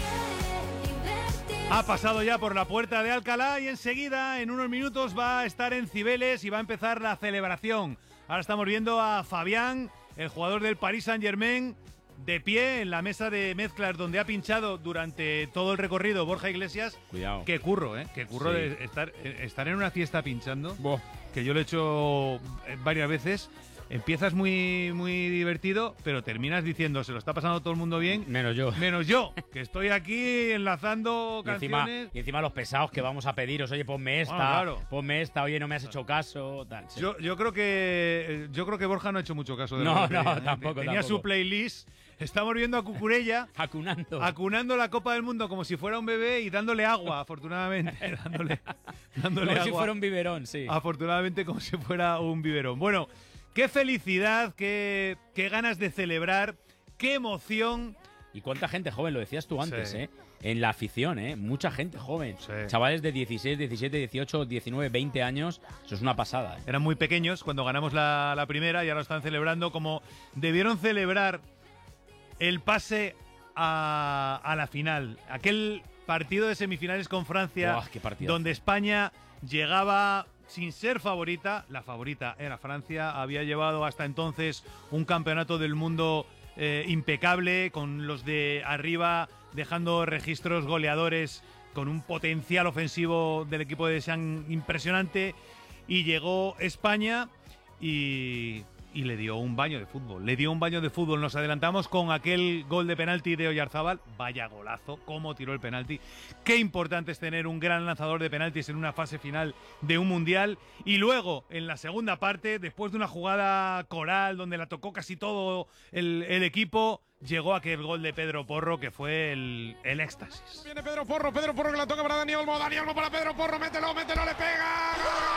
Ha pasado ya por la puerta de Alcalá y enseguida, en unos minutos, va a estar en Cibeles y va a empezar la celebración. Ahora estamos viendo a Fabián, el jugador del Paris Saint-Germain, de pie en la mesa de mezclas donde ha pinchado durante todo el recorrido Borja Iglesias. Cuidado. Qué curro, ¿eh? Qué curro Sí. de estar, estar en una fiesta pinchando. Boh. Que yo lo he hecho varias veces. Empiezas muy, muy divertido, pero terminas diciendo, se lo está pasando todo el mundo bien. Menos yo. Menos yo, que estoy aquí enlazando Y encima, canciones. y encima los pesados que vamos a pediros, oye, ponme esta, Bueno, claro. ponme esta, oye, no me has hecho caso, tal. sí. Yo, yo creo que yo creo que Borja no ha hecho mucho caso de lo No, que pedía, no, ¿eh? tampoco, Tenía tampoco. su playlist. Estamos viendo a Cucurella acunando. acunando la Copa del Mundo como si fuera un bebé y dándole agua, afortunadamente. dándole dándole Como agua. si fuera un biberón, sí. Afortunadamente como si fuera un biberón. Bueno, qué felicidad, qué, qué ganas de celebrar, qué emoción. Y cuánta gente joven, lo decías tú antes, Sí. ¿eh? En la afición, ¿eh? Mucha gente joven. Chavales de dieciséis, diecisiete, dieciocho, diecinueve, veinte años. Eso es una pasada, ¿eh? Eran muy pequeños cuando ganamos la, la primera y ahora lo están celebrando como debieron celebrar el pase a, a la final. Aquel partido de semifinales con Francia, Buah, qué partidazo. donde España llegaba sin ser favorita, la favorita era Francia, había llevado hasta entonces un campeonato del mundo eh, impecable, con los de arriba dejando registros goleadores, con un potencial ofensivo del equipo de Deschamps impresionante, y llegó España y, y le dio un baño de fútbol, le dio un baño de fútbol. Nos adelantamos con aquel gol de penalti de Oyarzábal, vaya golazo, cómo tiró el penalti. Qué importante es tener un gran lanzador de penaltis en una fase final de un mundial. Y luego, en la segunda parte, después de una jugada coral donde la tocó casi todo el, el equipo, llegó aquel gol de Pedro Porro que fue el, el éxtasis. Viene Pedro Porro, Pedro Porro que la toca para Dani Olmo, Dani Olmo para Pedro Porro, mételo, mételo, le pega.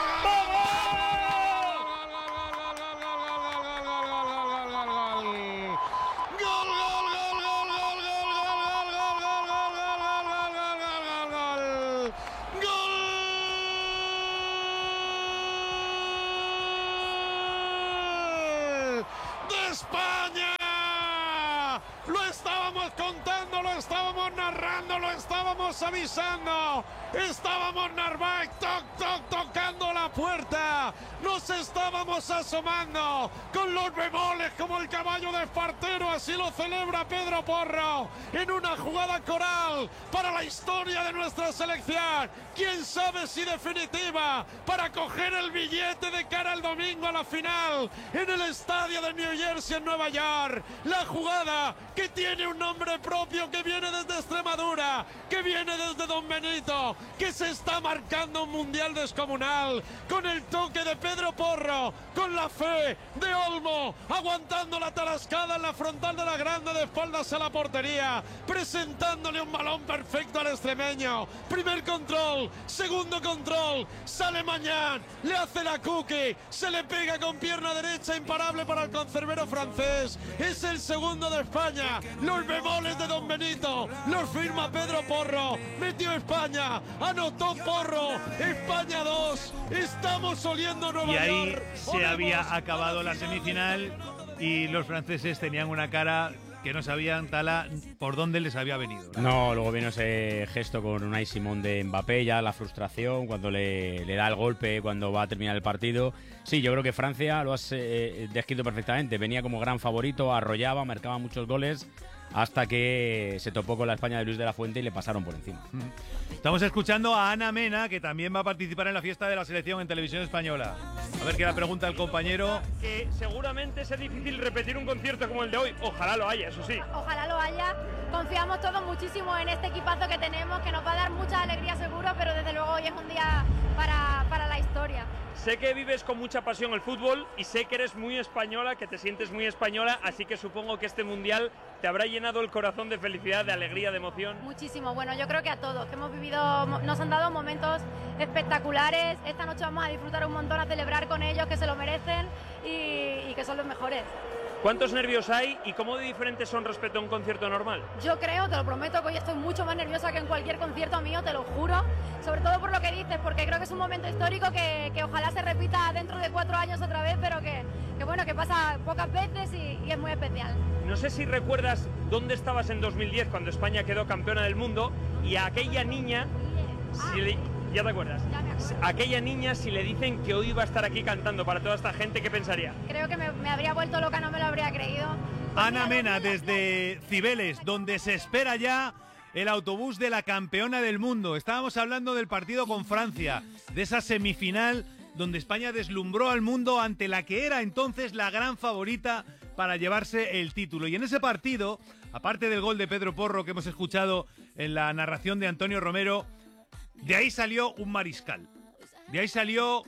Estábamos narrando, lo estábamos avisando, estábamos Narváez toc, toc, tocando la puerta, nos estábamos asomando con los bemoles como el caballo de Espartero, así lo celebra Pedro Porro en una jugada coral para la historia de nuestra selección, quién sabe si definitiva, para coger el billete de cara al domingo a la final en el estadio de New Jersey en Nueva York, la jugada que tiene un nombre propio, que viene desde Extremadura, que viene desde Don Benito, que se está marcando un mundial descomunal, con el toque de Pedro Porro, con la fe de Olmo, aguantando la tarascada en la frontal de la grande de espaldas a la portería, presentándole un balón perfecto al extremeño, primer control, segundo control, sale Mañán, le hace la cookie, se le pega con pierna derecha imparable para el conservero francés, es el segundo de España, los bemoles de Don Benito, los firma Pedro Porro, metió España, anotó Porro, España dos, estamos oliendo Nueva Y ahí York. se había acabado la semifinal y los franceses tenían una cara que no sabían, Tala, por dónde les había venido. No, luego vino ese gesto con Unai Simón de Mbappé, ya la frustración, cuando le, le da el golpe, cuando va a terminar el partido. Sí, yo creo que Francia, lo has eh, descrito perfectamente, venía como gran favorito, arrollaba, marcaba muchos goles, hasta que se topó con la España de Luis de la Fuente y le pasaron por encima. Estamos escuchando a Ana Mena, que también va a participar en la fiesta de la selección en Televisión Española. A ver qué le pregunta el compañero. Que seguramente es difícil repetir un concierto como el de hoy. Ojalá lo haya, eso sí. Ojalá lo haya. Confiamos todos muchísimo en este equipazo que tenemos, que nos va a dar mucha alegría seguro, pero desde luego hoy es un día para, para la historia. Sé que vives con mucha pasión el fútbol y sé que eres muy española, que te sientes muy española, así que supongo que este mundial te habrá llenado el corazón de felicidad, de alegría, de emoción. Muchísimo, bueno, yo creo que a todos, que hemos vivido, nos han dado momentos espectaculares, esta noche vamos a disfrutar un montón, a celebrar con ellos, que se lo merecen y, y que son los mejores. ¿Cuántos nervios hay y cómo de diferentes son respecto a un concierto normal? Yo creo, te lo prometo, que hoy estoy mucho más nerviosa que en cualquier concierto mío, te lo juro, sobre todo por lo que dices, porque creo que es un momento histórico que, que ojalá se repita dentro de cuatro años otra vez, pero que, que bueno, que pasa pocas veces y, y es muy especial. No sé si recuerdas dónde estabas en dos mil diez cuando España quedó campeona del mundo y a aquella niña, si le, ¿ya te acuerdas? Ya me acuerdo. A aquella niña, si le dicen que hoy iba a estar aquí cantando para toda esta gente, ¿qué pensaría? Creo que me, me habría vuelto loca, no me lo habría creído. Pues Ana mira, Mena desde Cibeles, donde se espera ya el autobús de la campeona del mundo. Estábamos hablando del partido con Francia, de esa semifinal donde España deslumbró al mundo ante la que era entonces la gran favorita para llevarse el título. Y en ese partido, aparte del gol de Pedro Porro que hemos escuchado en la narración de Antonio Romero, de ahí salió un mariscal, de ahí salió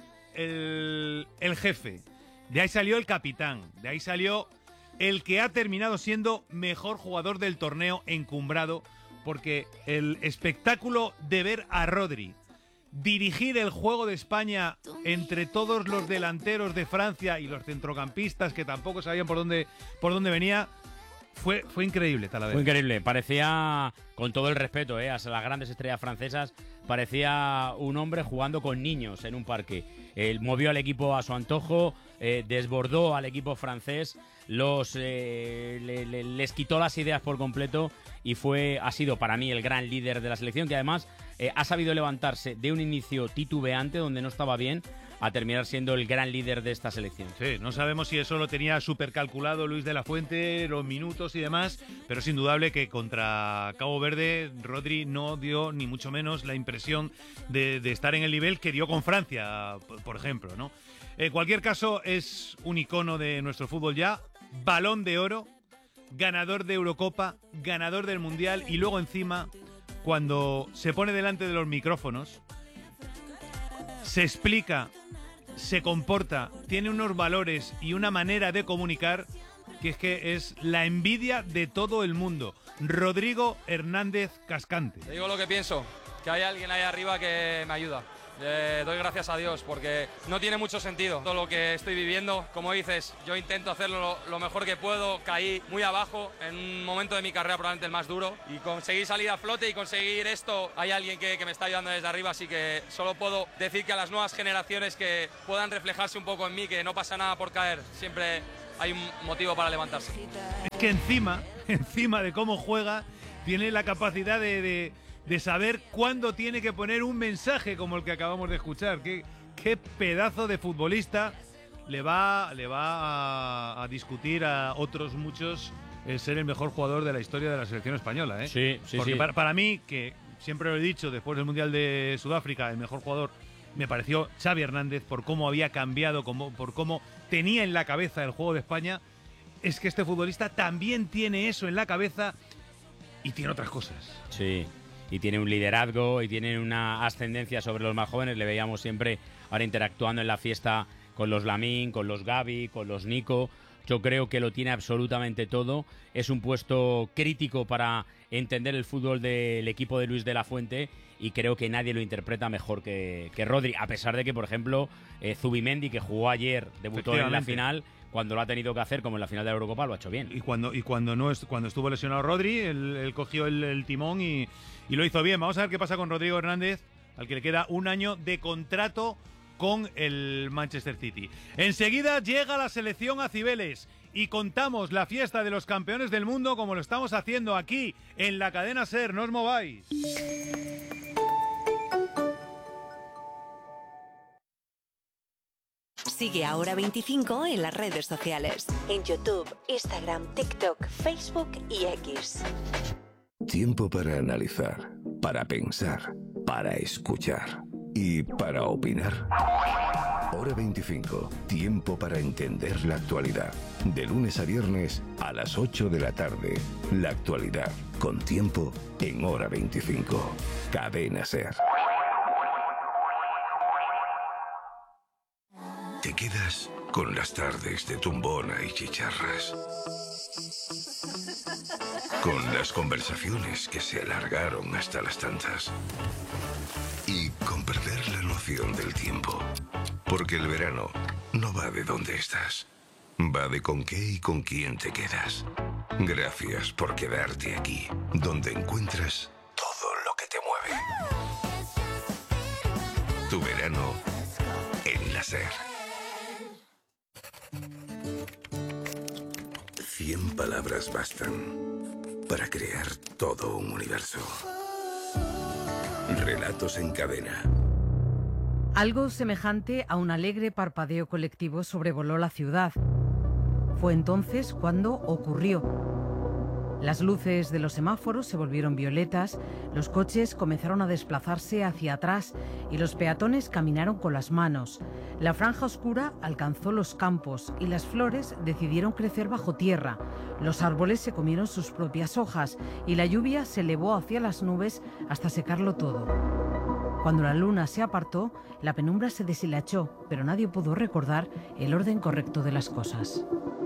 el, el jefe, de ahí salió el capitán, de ahí salió el que ha terminado siendo mejor jugador del torneo encumbrado, porque el espectáculo de ver a Rodri dirigir el juego de España entre todos los delanteros de Francia y los centrocampistas que tampoco sabían por dónde, por dónde venía, fue, fue increíble, Talavera. Fue increíble. Parecía, con todo el respeto eh, a las grandes estrellas francesas, parecía un hombre jugando con niños en un parque. Él movió al equipo a su antojo, eh, desbordó al equipo francés, los eh, le, le, les quitó las ideas por completo y fue ha sido para mí el gran líder de la selección, que además eh, ha sabido levantarse de un inicio titubeante donde no estaba bien a terminar siendo el gran líder de esta selección. Sí, no sabemos si eso lo tenía súper calculado Luis de la Fuente, los minutos y demás, pero es indudable que contra Cabo Verde Rodri no dio ni mucho menos la impresión de, de estar en el nivel que dio con Francia, por ejemplo, ¿no? En cualquier caso, es un icono de nuestro fútbol ya, Balón de Oro, ganador de Eurocopa, ganador del Mundial, y luego encima, cuando se pone delante de los micrófonos, se explica, se comporta, tiene unos valores y una manera de comunicar que es que es la envidia de todo el mundo. Rodrigo Hernández Cascante. Te digo lo que pienso, que hay alguien ahí arriba que me ayuda. Eh, doy gracias a Dios porque no tiene mucho sentido todo lo que estoy viviendo. Como dices, yo intento hacerlo lo, lo mejor que puedo. Caí muy abajo en un momento de mi carrera probablemente el más duro y conseguí salir a flote y conseguir esto. Hay alguien que, que me está ayudando desde arriba, así que solo puedo decir que a las nuevas generaciones que puedan reflejarse un poco en mí, que no pasa nada por caer, siempre hay un motivo para levantarse. Es que encima, encima de cómo juega, tiene la capacidad de... de... de saber cuándo tiene que poner un mensaje como el que acabamos de escuchar. Qué, qué pedazo de futbolista. Le va, le va a, a discutir a otros muchos el ser el mejor jugador de la historia de la selección española, ¿eh? Sí, sí, Porque sí. Para, para mí, que siempre lo he dicho, después del Mundial de Sudáfrica, el mejor jugador me pareció Xavi Hernández, por cómo había cambiado, como, por cómo tenía en la cabeza el juego de España. Es que este futbolista también tiene eso en la cabeza y tiene otras cosas. Sí. Y tiene un liderazgo y tiene una ascendencia sobre los más jóvenes. Le veíamos siempre ahora interactuando en la fiesta con los Lamine, con los Gavi, con los Nico. Yo creo que lo tiene absolutamente todo. Es un puesto crítico para entender el fútbol del equipo de Luis de la Fuente y creo que nadie lo interpreta mejor que, que Rodri. A pesar de que, por ejemplo, eh, Zubimendi, que jugó ayer, debutó en la final, cuando lo ha tenido que hacer, como en la final de la Eurocopa, lo ha hecho bien. Y cuando, y cuando, no es, cuando estuvo lesionado Rodri, él, él cogió el, el timón y, y lo hizo bien. Vamos a ver qué pasa con Rodrigo Hernández, al que le queda un año de contrato con el Manchester City. Enseguida llega la selección a Cibeles y contamos la fiesta de los campeones del mundo como lo estamos haciendo aquí en la cadena SER. No os mováis. Sigue a Hora veinticinco en las redes sociales. En YouTube, Instagram, TikTok, Facebook y X. Tiempo para analizar, para pensar, para escuchar y para opinar. Hora veinticinco. Tiempo para entender la actualidad. De lunes a viernes a las ocho de la tarde. La actualidad con tiempo en Hora veinticinco. Cadena SER. Te quedas con las tardes de tumbona y chicharras. Con las conversaciones que se alargaron hasta las tantas. Y con perder la noción del tiempo. Porque el verano no va de dónde estás. Va de con qué y con quién te quedas. Gracias por quedarte aquí, donde encuentras todo lo que te mueve. Tu verano en la SER. Cien palabras bastan para crear todo un universo. Relatos en cadena. Algo semejante a un alegre parpadeo colectivo sobrevoló la ciudad. Fue entonces cuando ocurrió. Las luces de los semáforos se volvieron violetas, los coches comenzaron a desplazarse hacia atrás y los peatones caminaron con las manos. La franja oscura alcanzó los campos y las flores decidieron crecer bajo tierra. Los árboles se comieron sus propias hojas y la lluvia se elevó hacia las nubes hasta secarlo todo. Cuando la luna se apartó, la penumbra se deshilachó, pero nadie pudo recordar el orden correcto de las cosas.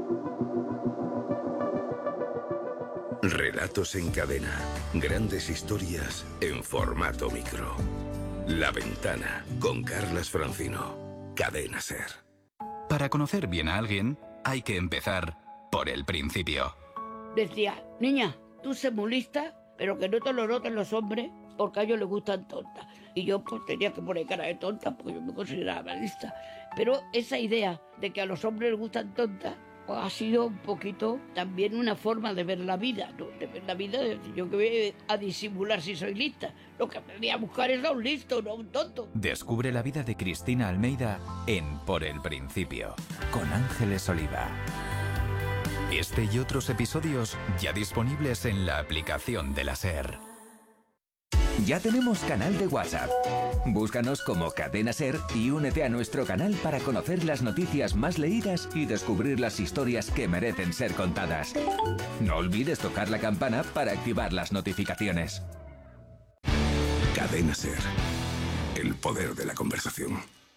Relatos en cadena. Grandes historias en formato micro. La Ventana con Carlas Francino. Cadena SER. Para conocer bien a alguien, hay que empezar por el principio. Decía, niña, tú sé muy lista, pero que no te lo noten los hombres porque a ellos les gustan tontas. Y yo pues tenía que poner cara de tonta porque yo me consideraba lista. Pero esa idea de que a los hombres les gustan tontas Ha sido un poquito también una forma de ver la vida, ¿no? De ver la vida, yo que voy a disimular si soy lista. Lo que me voy a buscar es a un listo, no a un tonto. Descubre la vida de Cristina Almeida en Por el Principio, con Ángeles Oliva. Este y otros episodios ya disponibles en la aplicación de la SER. Ya tenemos canal de WhatsApp. Búscanos como Cadena SER y únete a nuestro canal para conocer las noticias más leídas y descubrir las historias que merecen ser contadas. No olvides tocar la campana para activar las notificaciones. Cadena SER. El poder de la conversación.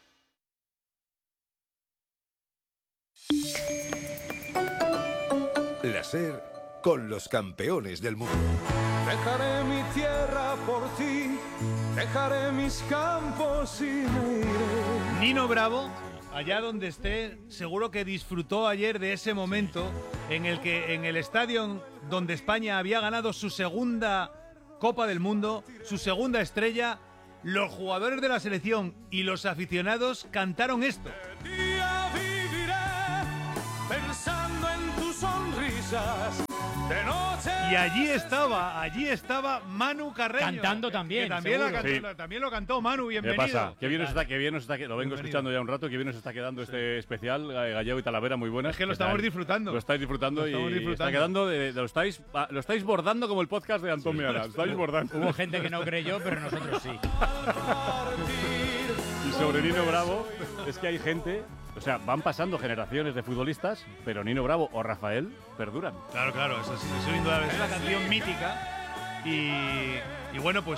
La SER con los campeones del mundo. Dejaré mi tierra por ti, dejaré mis campos y me iré. Nino Bravo, allá donde esté, seguro que disfrutó ayer de ese momento en el que en el estadio donde España había ganado su segunda Copa del Mundo, su segunda estrella, los jugadores de la selección y los aficionados cantaron esto. Día viviré pensando en tus sonrisas. De noche. Y allí estaba, allí estaba Manu Carreño. Cantando también, Que también, la seguro. cantó, Sí. también lo cantó Manu, ¿Qué bienvenido. pasa? Qué bien nos está, qué bien nos está, lo vengo escuchando ya un rato, qué bien nos está quedando este especial eh, Gallego y Talavera, muy buena. Es que lo estamos disfrutando. Lo estáis disfrutando Lo estamos y disfrutando. está quedando, de, de- lo estáis, ah, lo estáis bordando como el podcast de Antón Meana. Lo estáis bordando. Hubo gente que no creyó, pero nosotros sí. Y sobre Nino Bravo, es que hay gente, o sea, van pasando generaciones de futbolistas, pero Nino Bravo o Rafael perduran. Claro, claro, eso es, eso es indudable. Es una canción mítica y, y bueno, pues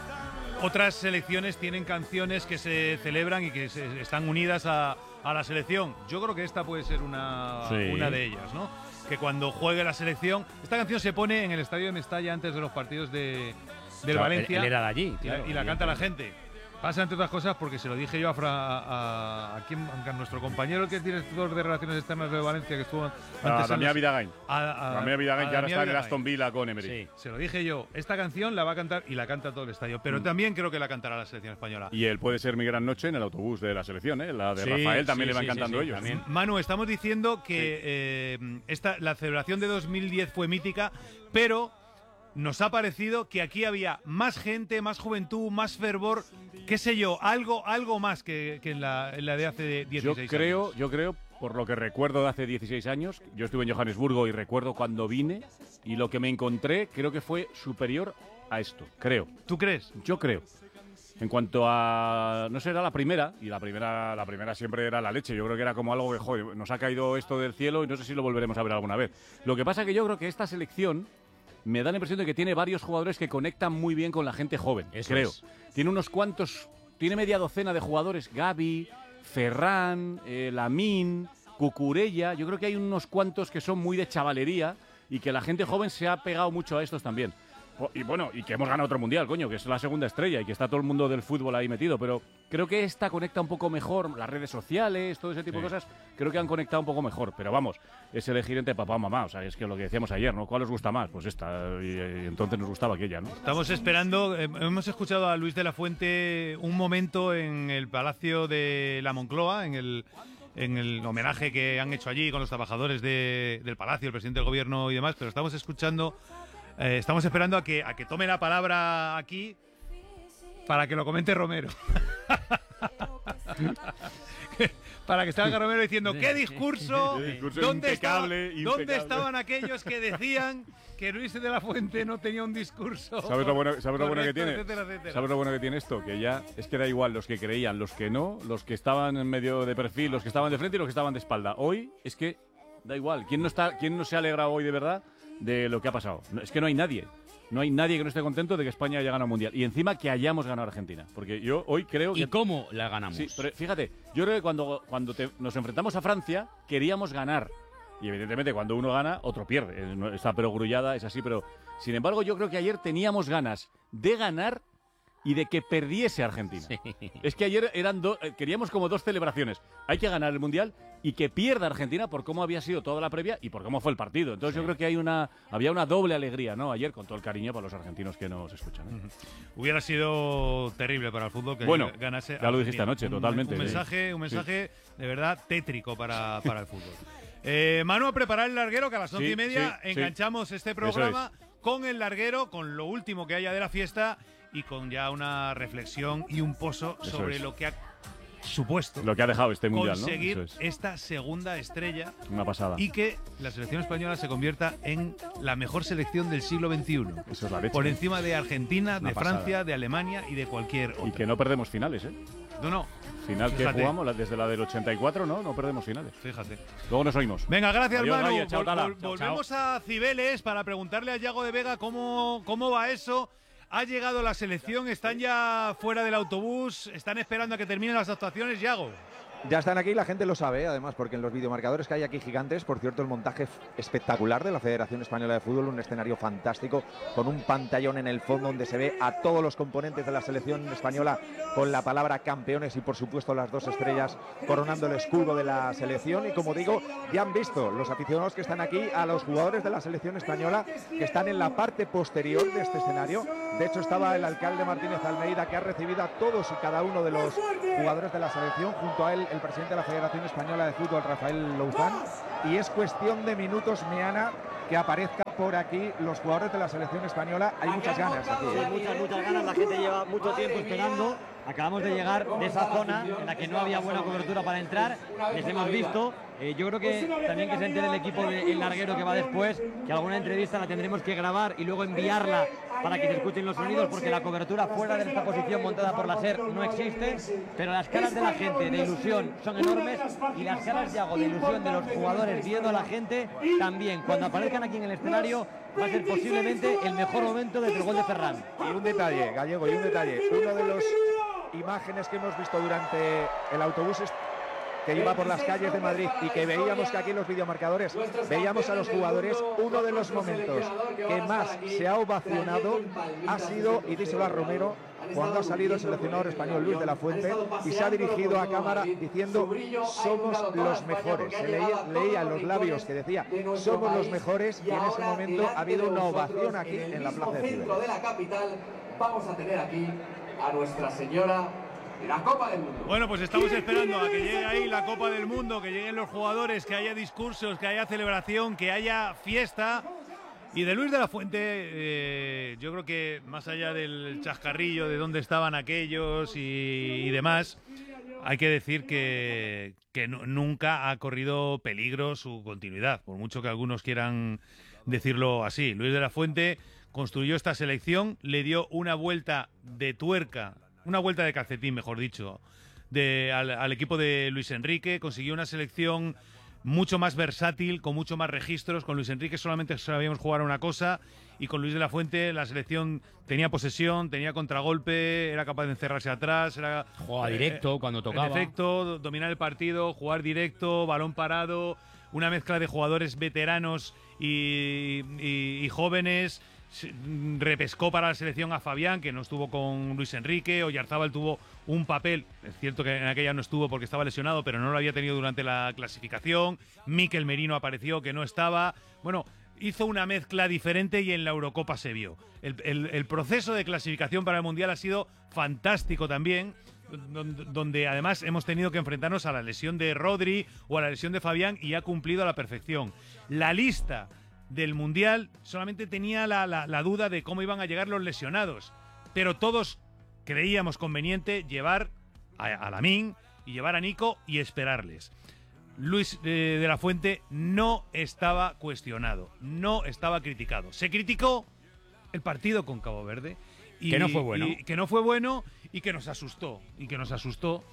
otras selecciones tienen canciones que se celebran y que se- están unidas a, a la selección. Yo creo que esta puede ser una, Sí. una de ellas, ¿no? Que cuando juegue la selección, esta canción se pone en el estadio de Mestalla antes de los partidos de, del Claro, Valencia. él- él era de allí, y la- claro, y la canta la evidentemente. gente. Pasa, entre otras cosas, porque se lo dije yo a, Fra- a, a, quien- a nuestro compañero que es director de Relaciones Externas de Valencia, que estuvo antes A en Damián las- Vidagain. A, a- Damián Vidagain, a que ahora Damián está en el Vidagain. Aston Villa con Emery. Sí, se lo dije yo. Esta canción la va a cantar y la canta todo el estadio, pero Mm. también creo que la cantará la selección española. Y él puede ser mi gran noche en el autobús de la selección, ¿eh? La de Sí, Rafael también sí, le van sí, cantando sí, sí, ellos. también. Manu, estamos diciendo que eh, esta, la celebración de dos mil diez fue mítica, pero nos ha parecido que aquí había más gente, más juventud, más fervor, qué sé yo, algo, algo más que, que en, la, en la de hace Yo dieciséis creo, años. yo creo, por lo que recuerdo de hace dieciséis años, yo estuve en Johannesburgo y recuerdo cuando vine y lo que me encontré creo que fue superior a esto, creo. ¿Tú crees? Yo creo. En cuanto a, no sé, era la primera, y la primera, la primera siempre era la leche. Yo creo que era como algo que, joder, nos ha caído esto del cielo y no sé si lo volveremos a ver alguna vez. Lo que pasa que yo creo que esta selección me da la impresión de que tiene varios jugadores que conectan muy bien con la gente joven, Eso creo. es. Tiene unos cuantos, tiene media docena de jugadores, Gavi, Ferran, eh, Lamine, Cucurella. Yo creo que hay unos cuantos que son muy de chavalería y que la gente joven se ha pegado mucho a estos también. Po- Y bueno, y que hemos ganado otro mundial, coño, que es la segunda estrella y que está todo el mundo del fútbol ahí metido, pero creo que esta conecta un poco mejor, las redes sociales, todo ese tipo Sí. de cosas, creo que han conectado un poco mejor, pero vamos, es elegir entre papá o mamá, o sea, es que lo que decíamos ayer, ¿no? ¿Cuál os gusta más? Pues esta, y, y entonces nos gustaba aquella, ¿no? Estamos esperando, eh, hemos escuchado a Luis de la Fuente un momento en el Palacio de la Moncloa, en el, en el homenaje que han hecho allí con los trabajadores de- del Palacio, el presidente del gobierno y demás, pero estamos escuchando, eh, estamos esperando a que, a que tome la palabra aquí para que lo comente Romero. Para que salga Romero diciendo ¡qué discurso! Qué discurso ¿Dónde, impecable, estaba- ¿Dónde impecable. estaban aquellos que decían que Luis de la Fuente no tenía un discurso? ¿Sabes lo bueno, sabes lo bueno que correcto, tiene? etcétera, etcétera? ¿Sabes lo bueno que tiene esto? Que ya es que da igual los que creían, los que no, los que estaban en medio de perfil, los que estaban de frente y los que estaban de espalda. Hoy es que da igual. ¿Quién no, está, quién no se ha alegrado hoy de verdad de lo que ha pasado? No, es que no hay nadie. No hay nadie que no esté contento de que España haya ganado un mundial. Y encima que hayamos ganado a Argentina. Porque yo hoy creo que. ¿Y cómo la ganamos? Sí, pero fíjate, yo creo que cuando, cuando te- nos enfrentamos a Francia, queríamos ganar. Y evidentemente cuando uno gana, otro pierde. Eh, no- Está perogrullada, es así, pero sin embargo yo creo que ayer teníamos ganas de ganar y de que perdiese Argentina. Es que ayer eran do- eh, queríamos como dos celebraciones. Hay que ganar el Mundial y que pierda Argentina por cómo había sido toda la previa y por cómo fue el partido. Entonces yo creo que hay una había una doble alegría, ¿no? Ayer, con todo el cariño para los argentinos que nos escuchan. ¿eh? Hubiera sido terrible para el fútbol que Bueno, ganase. ya lo dijiste Argentina. anoche, Un- totalmente, Un sí. mensaje, un Sí. mensaje de verdad tétrico para, para el fútbol. Eh, Manu, a preparar el larguero, que a las once Sí, y media sí, enganchamos sí. este programa con el larguero, con lo último que haya de la fiesta y con ya una reflexión y un pozo Eso sobre es. lo que ha supuesto Lo que ha dejado este mundial, ¿no? conseguir Eso es. esta segunda estrella Una pasada. y que la selección española se convierta en la mejor selección del siglo veintiuno. Eso es la leche. Por encima de Argentina, Una de pasada. Francia, de Alemania y de cualquier otro. Y que no perdemos finales, ¿eh? No, no. Final que Fíjate. jugamos la- desde la del ochenta y cuatro, ¿no? No perdemos finales. Fíjate. Luego nos oímos. Venga, gracias, Adiós, Manu. Gaia, chao, Vol- Tala. vol- Chao, volvemos a Cibeles para preguntarle a Yago de Vega cómo, cómo va eso. Ha llegado la selección, están ya fuera del autobús, están esperando a que terminen las actuaciones, Yago. Ya están aquí, la gente lo sabe, además, porque en los videomarcadores que hay aquí gigantes, por cierto, el montaje espectacular de la Federación Española de Fútbol, un escenario fantástico, con un pantallón en el fondo donde se ve a todos los componentes de la selección española con la palabra campeones y, por supuesto, las dos estrellas coronando el escudo de la selección. Y como digo, ya han visto los aficionados que están aquí a los jugadores de la selección española que están en la parte posterior de este escenario. De hecho, estaba el alcalde Martínez Almeida, que ha recibido a todos y cada uno de los jugadores de la selección, junto a él el presidente de la Federación Española de Fútbol, Rafael Louzán, y es cuestión de minutos, Meana, que aparezca por aquí los jugadores de la selección española. Hay muchas ganas aquí. Sí, muchas, muchas ganas, la gente lleva mucho tiempo esperando. Acabamos de llegar de esa zona en la que no había buena cobertura para entrar, les hemos visto. Eh, yo creo que también que se entere el equipo del larguero que va después, que alguna entrevista la tendremos que grabar y luego enviarla para que se escuchen los sonidos, porque la cobertura fuera de esta posición montada por la SER no existe, pero las caras de la gente de ilusión son enormes y las caras de Yago de ilusión de los jugadores viendo a la gente también. Cuando aparezcan aquí en el escenario va a ser posiblemente el mejor momento desde el gol de Ferran. Y un detalle, Gallego, y un detalle. Uno de los imágenes que hemos visto durante el autobús es que iba por las calles de Madrid y que veíamos que aquí en los videomarcadores veíamos a los jugadores, uno de los momentos que más se ha ovacionado ha sido, y díselo a Romero, cuando ha salido el seleccionador español Luis de la Fuente y se ha dirigido a cámara diciendo somos los mejores. Se leía, leía en los labios que decía somos los mejores, y en ese momento ha habido una ovación aquí en la plaza de Cibeles. de la capital vamos a tener aquí a Nuestra Señora de la Copa del Mundo. Bueno, pues estamos esperando a que llegue ahí la Copa del Mundo, que lleguen los jugadores, que haya discursos, que haya celebración, que haya fiesta. Y de Luis de la Fuente, eh, yo creo que más allá del chascarrillo de dónde estaban aquellos y, y demás, hay que decir que, que no, nunca ha corrido peligro su continuidad, por mucho que algunos quieran decirlo así. Luis de la Fuente construyó esta selección, le dio una vuelta de tuerca, una vuelta de calcetín, mejor dicho, de, al, al equipo de Luis Enrique, consiguió una selección mucho más versátil, con mucho más registros. Con Luis Enrique solamente sabíamos jugar a una cosa y con Luis de la Fuente la selección tenía posesión, tenía contragolpe, era capaz de encerrarse atrás, era jugaba directo eh, cuando tocaba. En efecto, dominar el partido, jugar directo, balón parado, una mezcla de jugadores veteranos y, y, y jóvenes. Repescó para la selección a Fabián, que no estuvo con Luis Enrique. Oyarzábal tuvo un papel, es cierto que en aquella no estuvo porque estaba lesionado, pero no lo había tenido durante la clasificación. Mikel Merino apareció, que no estaba. Bueno, hizo una mezcla diferente y en la Eurocopa se vio. El, el, el proceso de clasificación para el Mundial ha sido fantástico también, donde, donde además hemos tenido que enfrentarnos a la lesión de Rodri o a la lesión de Fabián, y ha cumplido a la perfección. La lista del Mundial solamente tenía la, la, la duda de cómo iban a llegar los lesionados, pero todos creíamos conveniente llevar a, a Lamine y llevar a Nico y esperarles. Luis eh, de la Fuente no estaba cuestionado, no estaba criticado. Se criticó el partido con Cabo Verde y, que no fue bueno, y, que no fue bueno y que nos asustó y que nos asustó.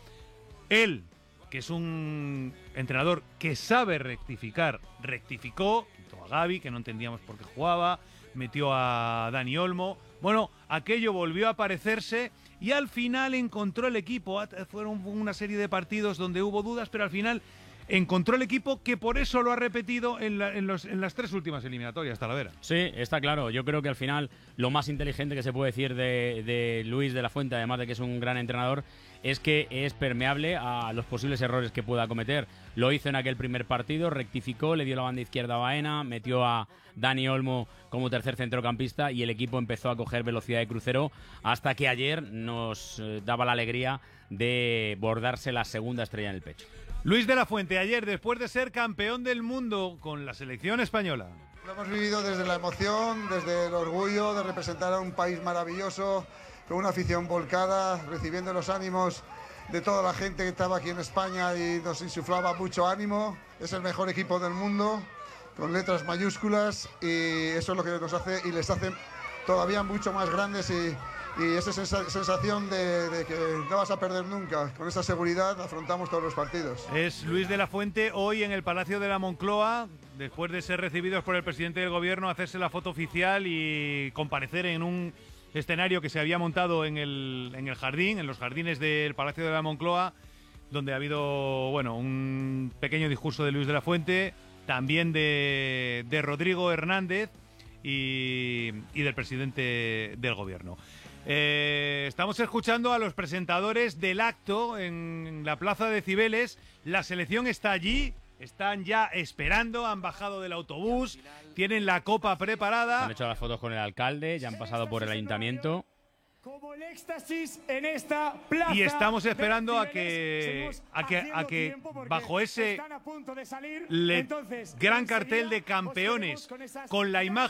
Él, que es un entrenador que sabe rectificar, rectificó. Gavi, que no entendíamos por qué jugaba, metió a Dani Olmo. Bueno, aquello volvió a aparecerse y al final encontró el equipo. Fueron una serie de partidos donde hubo dudas, pero al final encontró el equipo, que por eso lo ha repetido en, la, en, los, en las tres últimas eliminatorias, Talavera. Sí, está claro. Yo creo que al final lo más inteligente que se puede decir de, de Luis de la Fuente, además de que es un gran entrenador, es que es permeable a los posibles errores que pueda cometer. Lo hizo en aquel primer partido, rectificó, le dio la banda izquierda a Baena, metió a Dani Olmo como tercer centrocampista y el equipo empezó a coger velocidad de crucero hasta que ayer nos eh, daba la alegría de bordarse la segunda estrella en el pecho. Luis de la Fuente, ayer, después de ser campeón del mundo con la selección española. Lo hemos vivido desde la emoción, desde el orgullo de representar a un país maravilloso, con una afición volcada, recibiendo los ánimos de toda la gente que estaba aquí en España y nos insuflaba mucho ánimo. Es el mejor equipo del mundo, con letras mayúsculas, y eso es lo que nos hace y les hace todavía mucho más grandes, y, y esa sensa sensación de, de que no vas a perder nunca. Con esa seguridad afrontamos todos los partidos. Es Luis de la Fuente hoy en el Palacio de la Moncloa, después de ser recibidos por el presidente del gobierno, hacerse la foto oficial y comparecer en un escenario que se había montado en el, en el jardín, en los jardines del Palacio de la Moncloa, donde ha habido, bueno, un pequeño discurso de Luis de la Fuente, también de, de Rodrigo Hernández y, y del presidente del gobierno. Eh, estamos escuchando a los presentadores del acto en la Plaza de Cibeles. La selección está allí, están ya esperando, han bajado del autobús, tienen la copa preparada. Han hecho las fotos con el alcalde, ya han pasado por el ayuntamiento. Como el éxtasis en esta plaza. Y estamos esperando a que, a que, a que bajo ese están a punto de salir. le, Entonces, gran cartel de campeones, con la imagen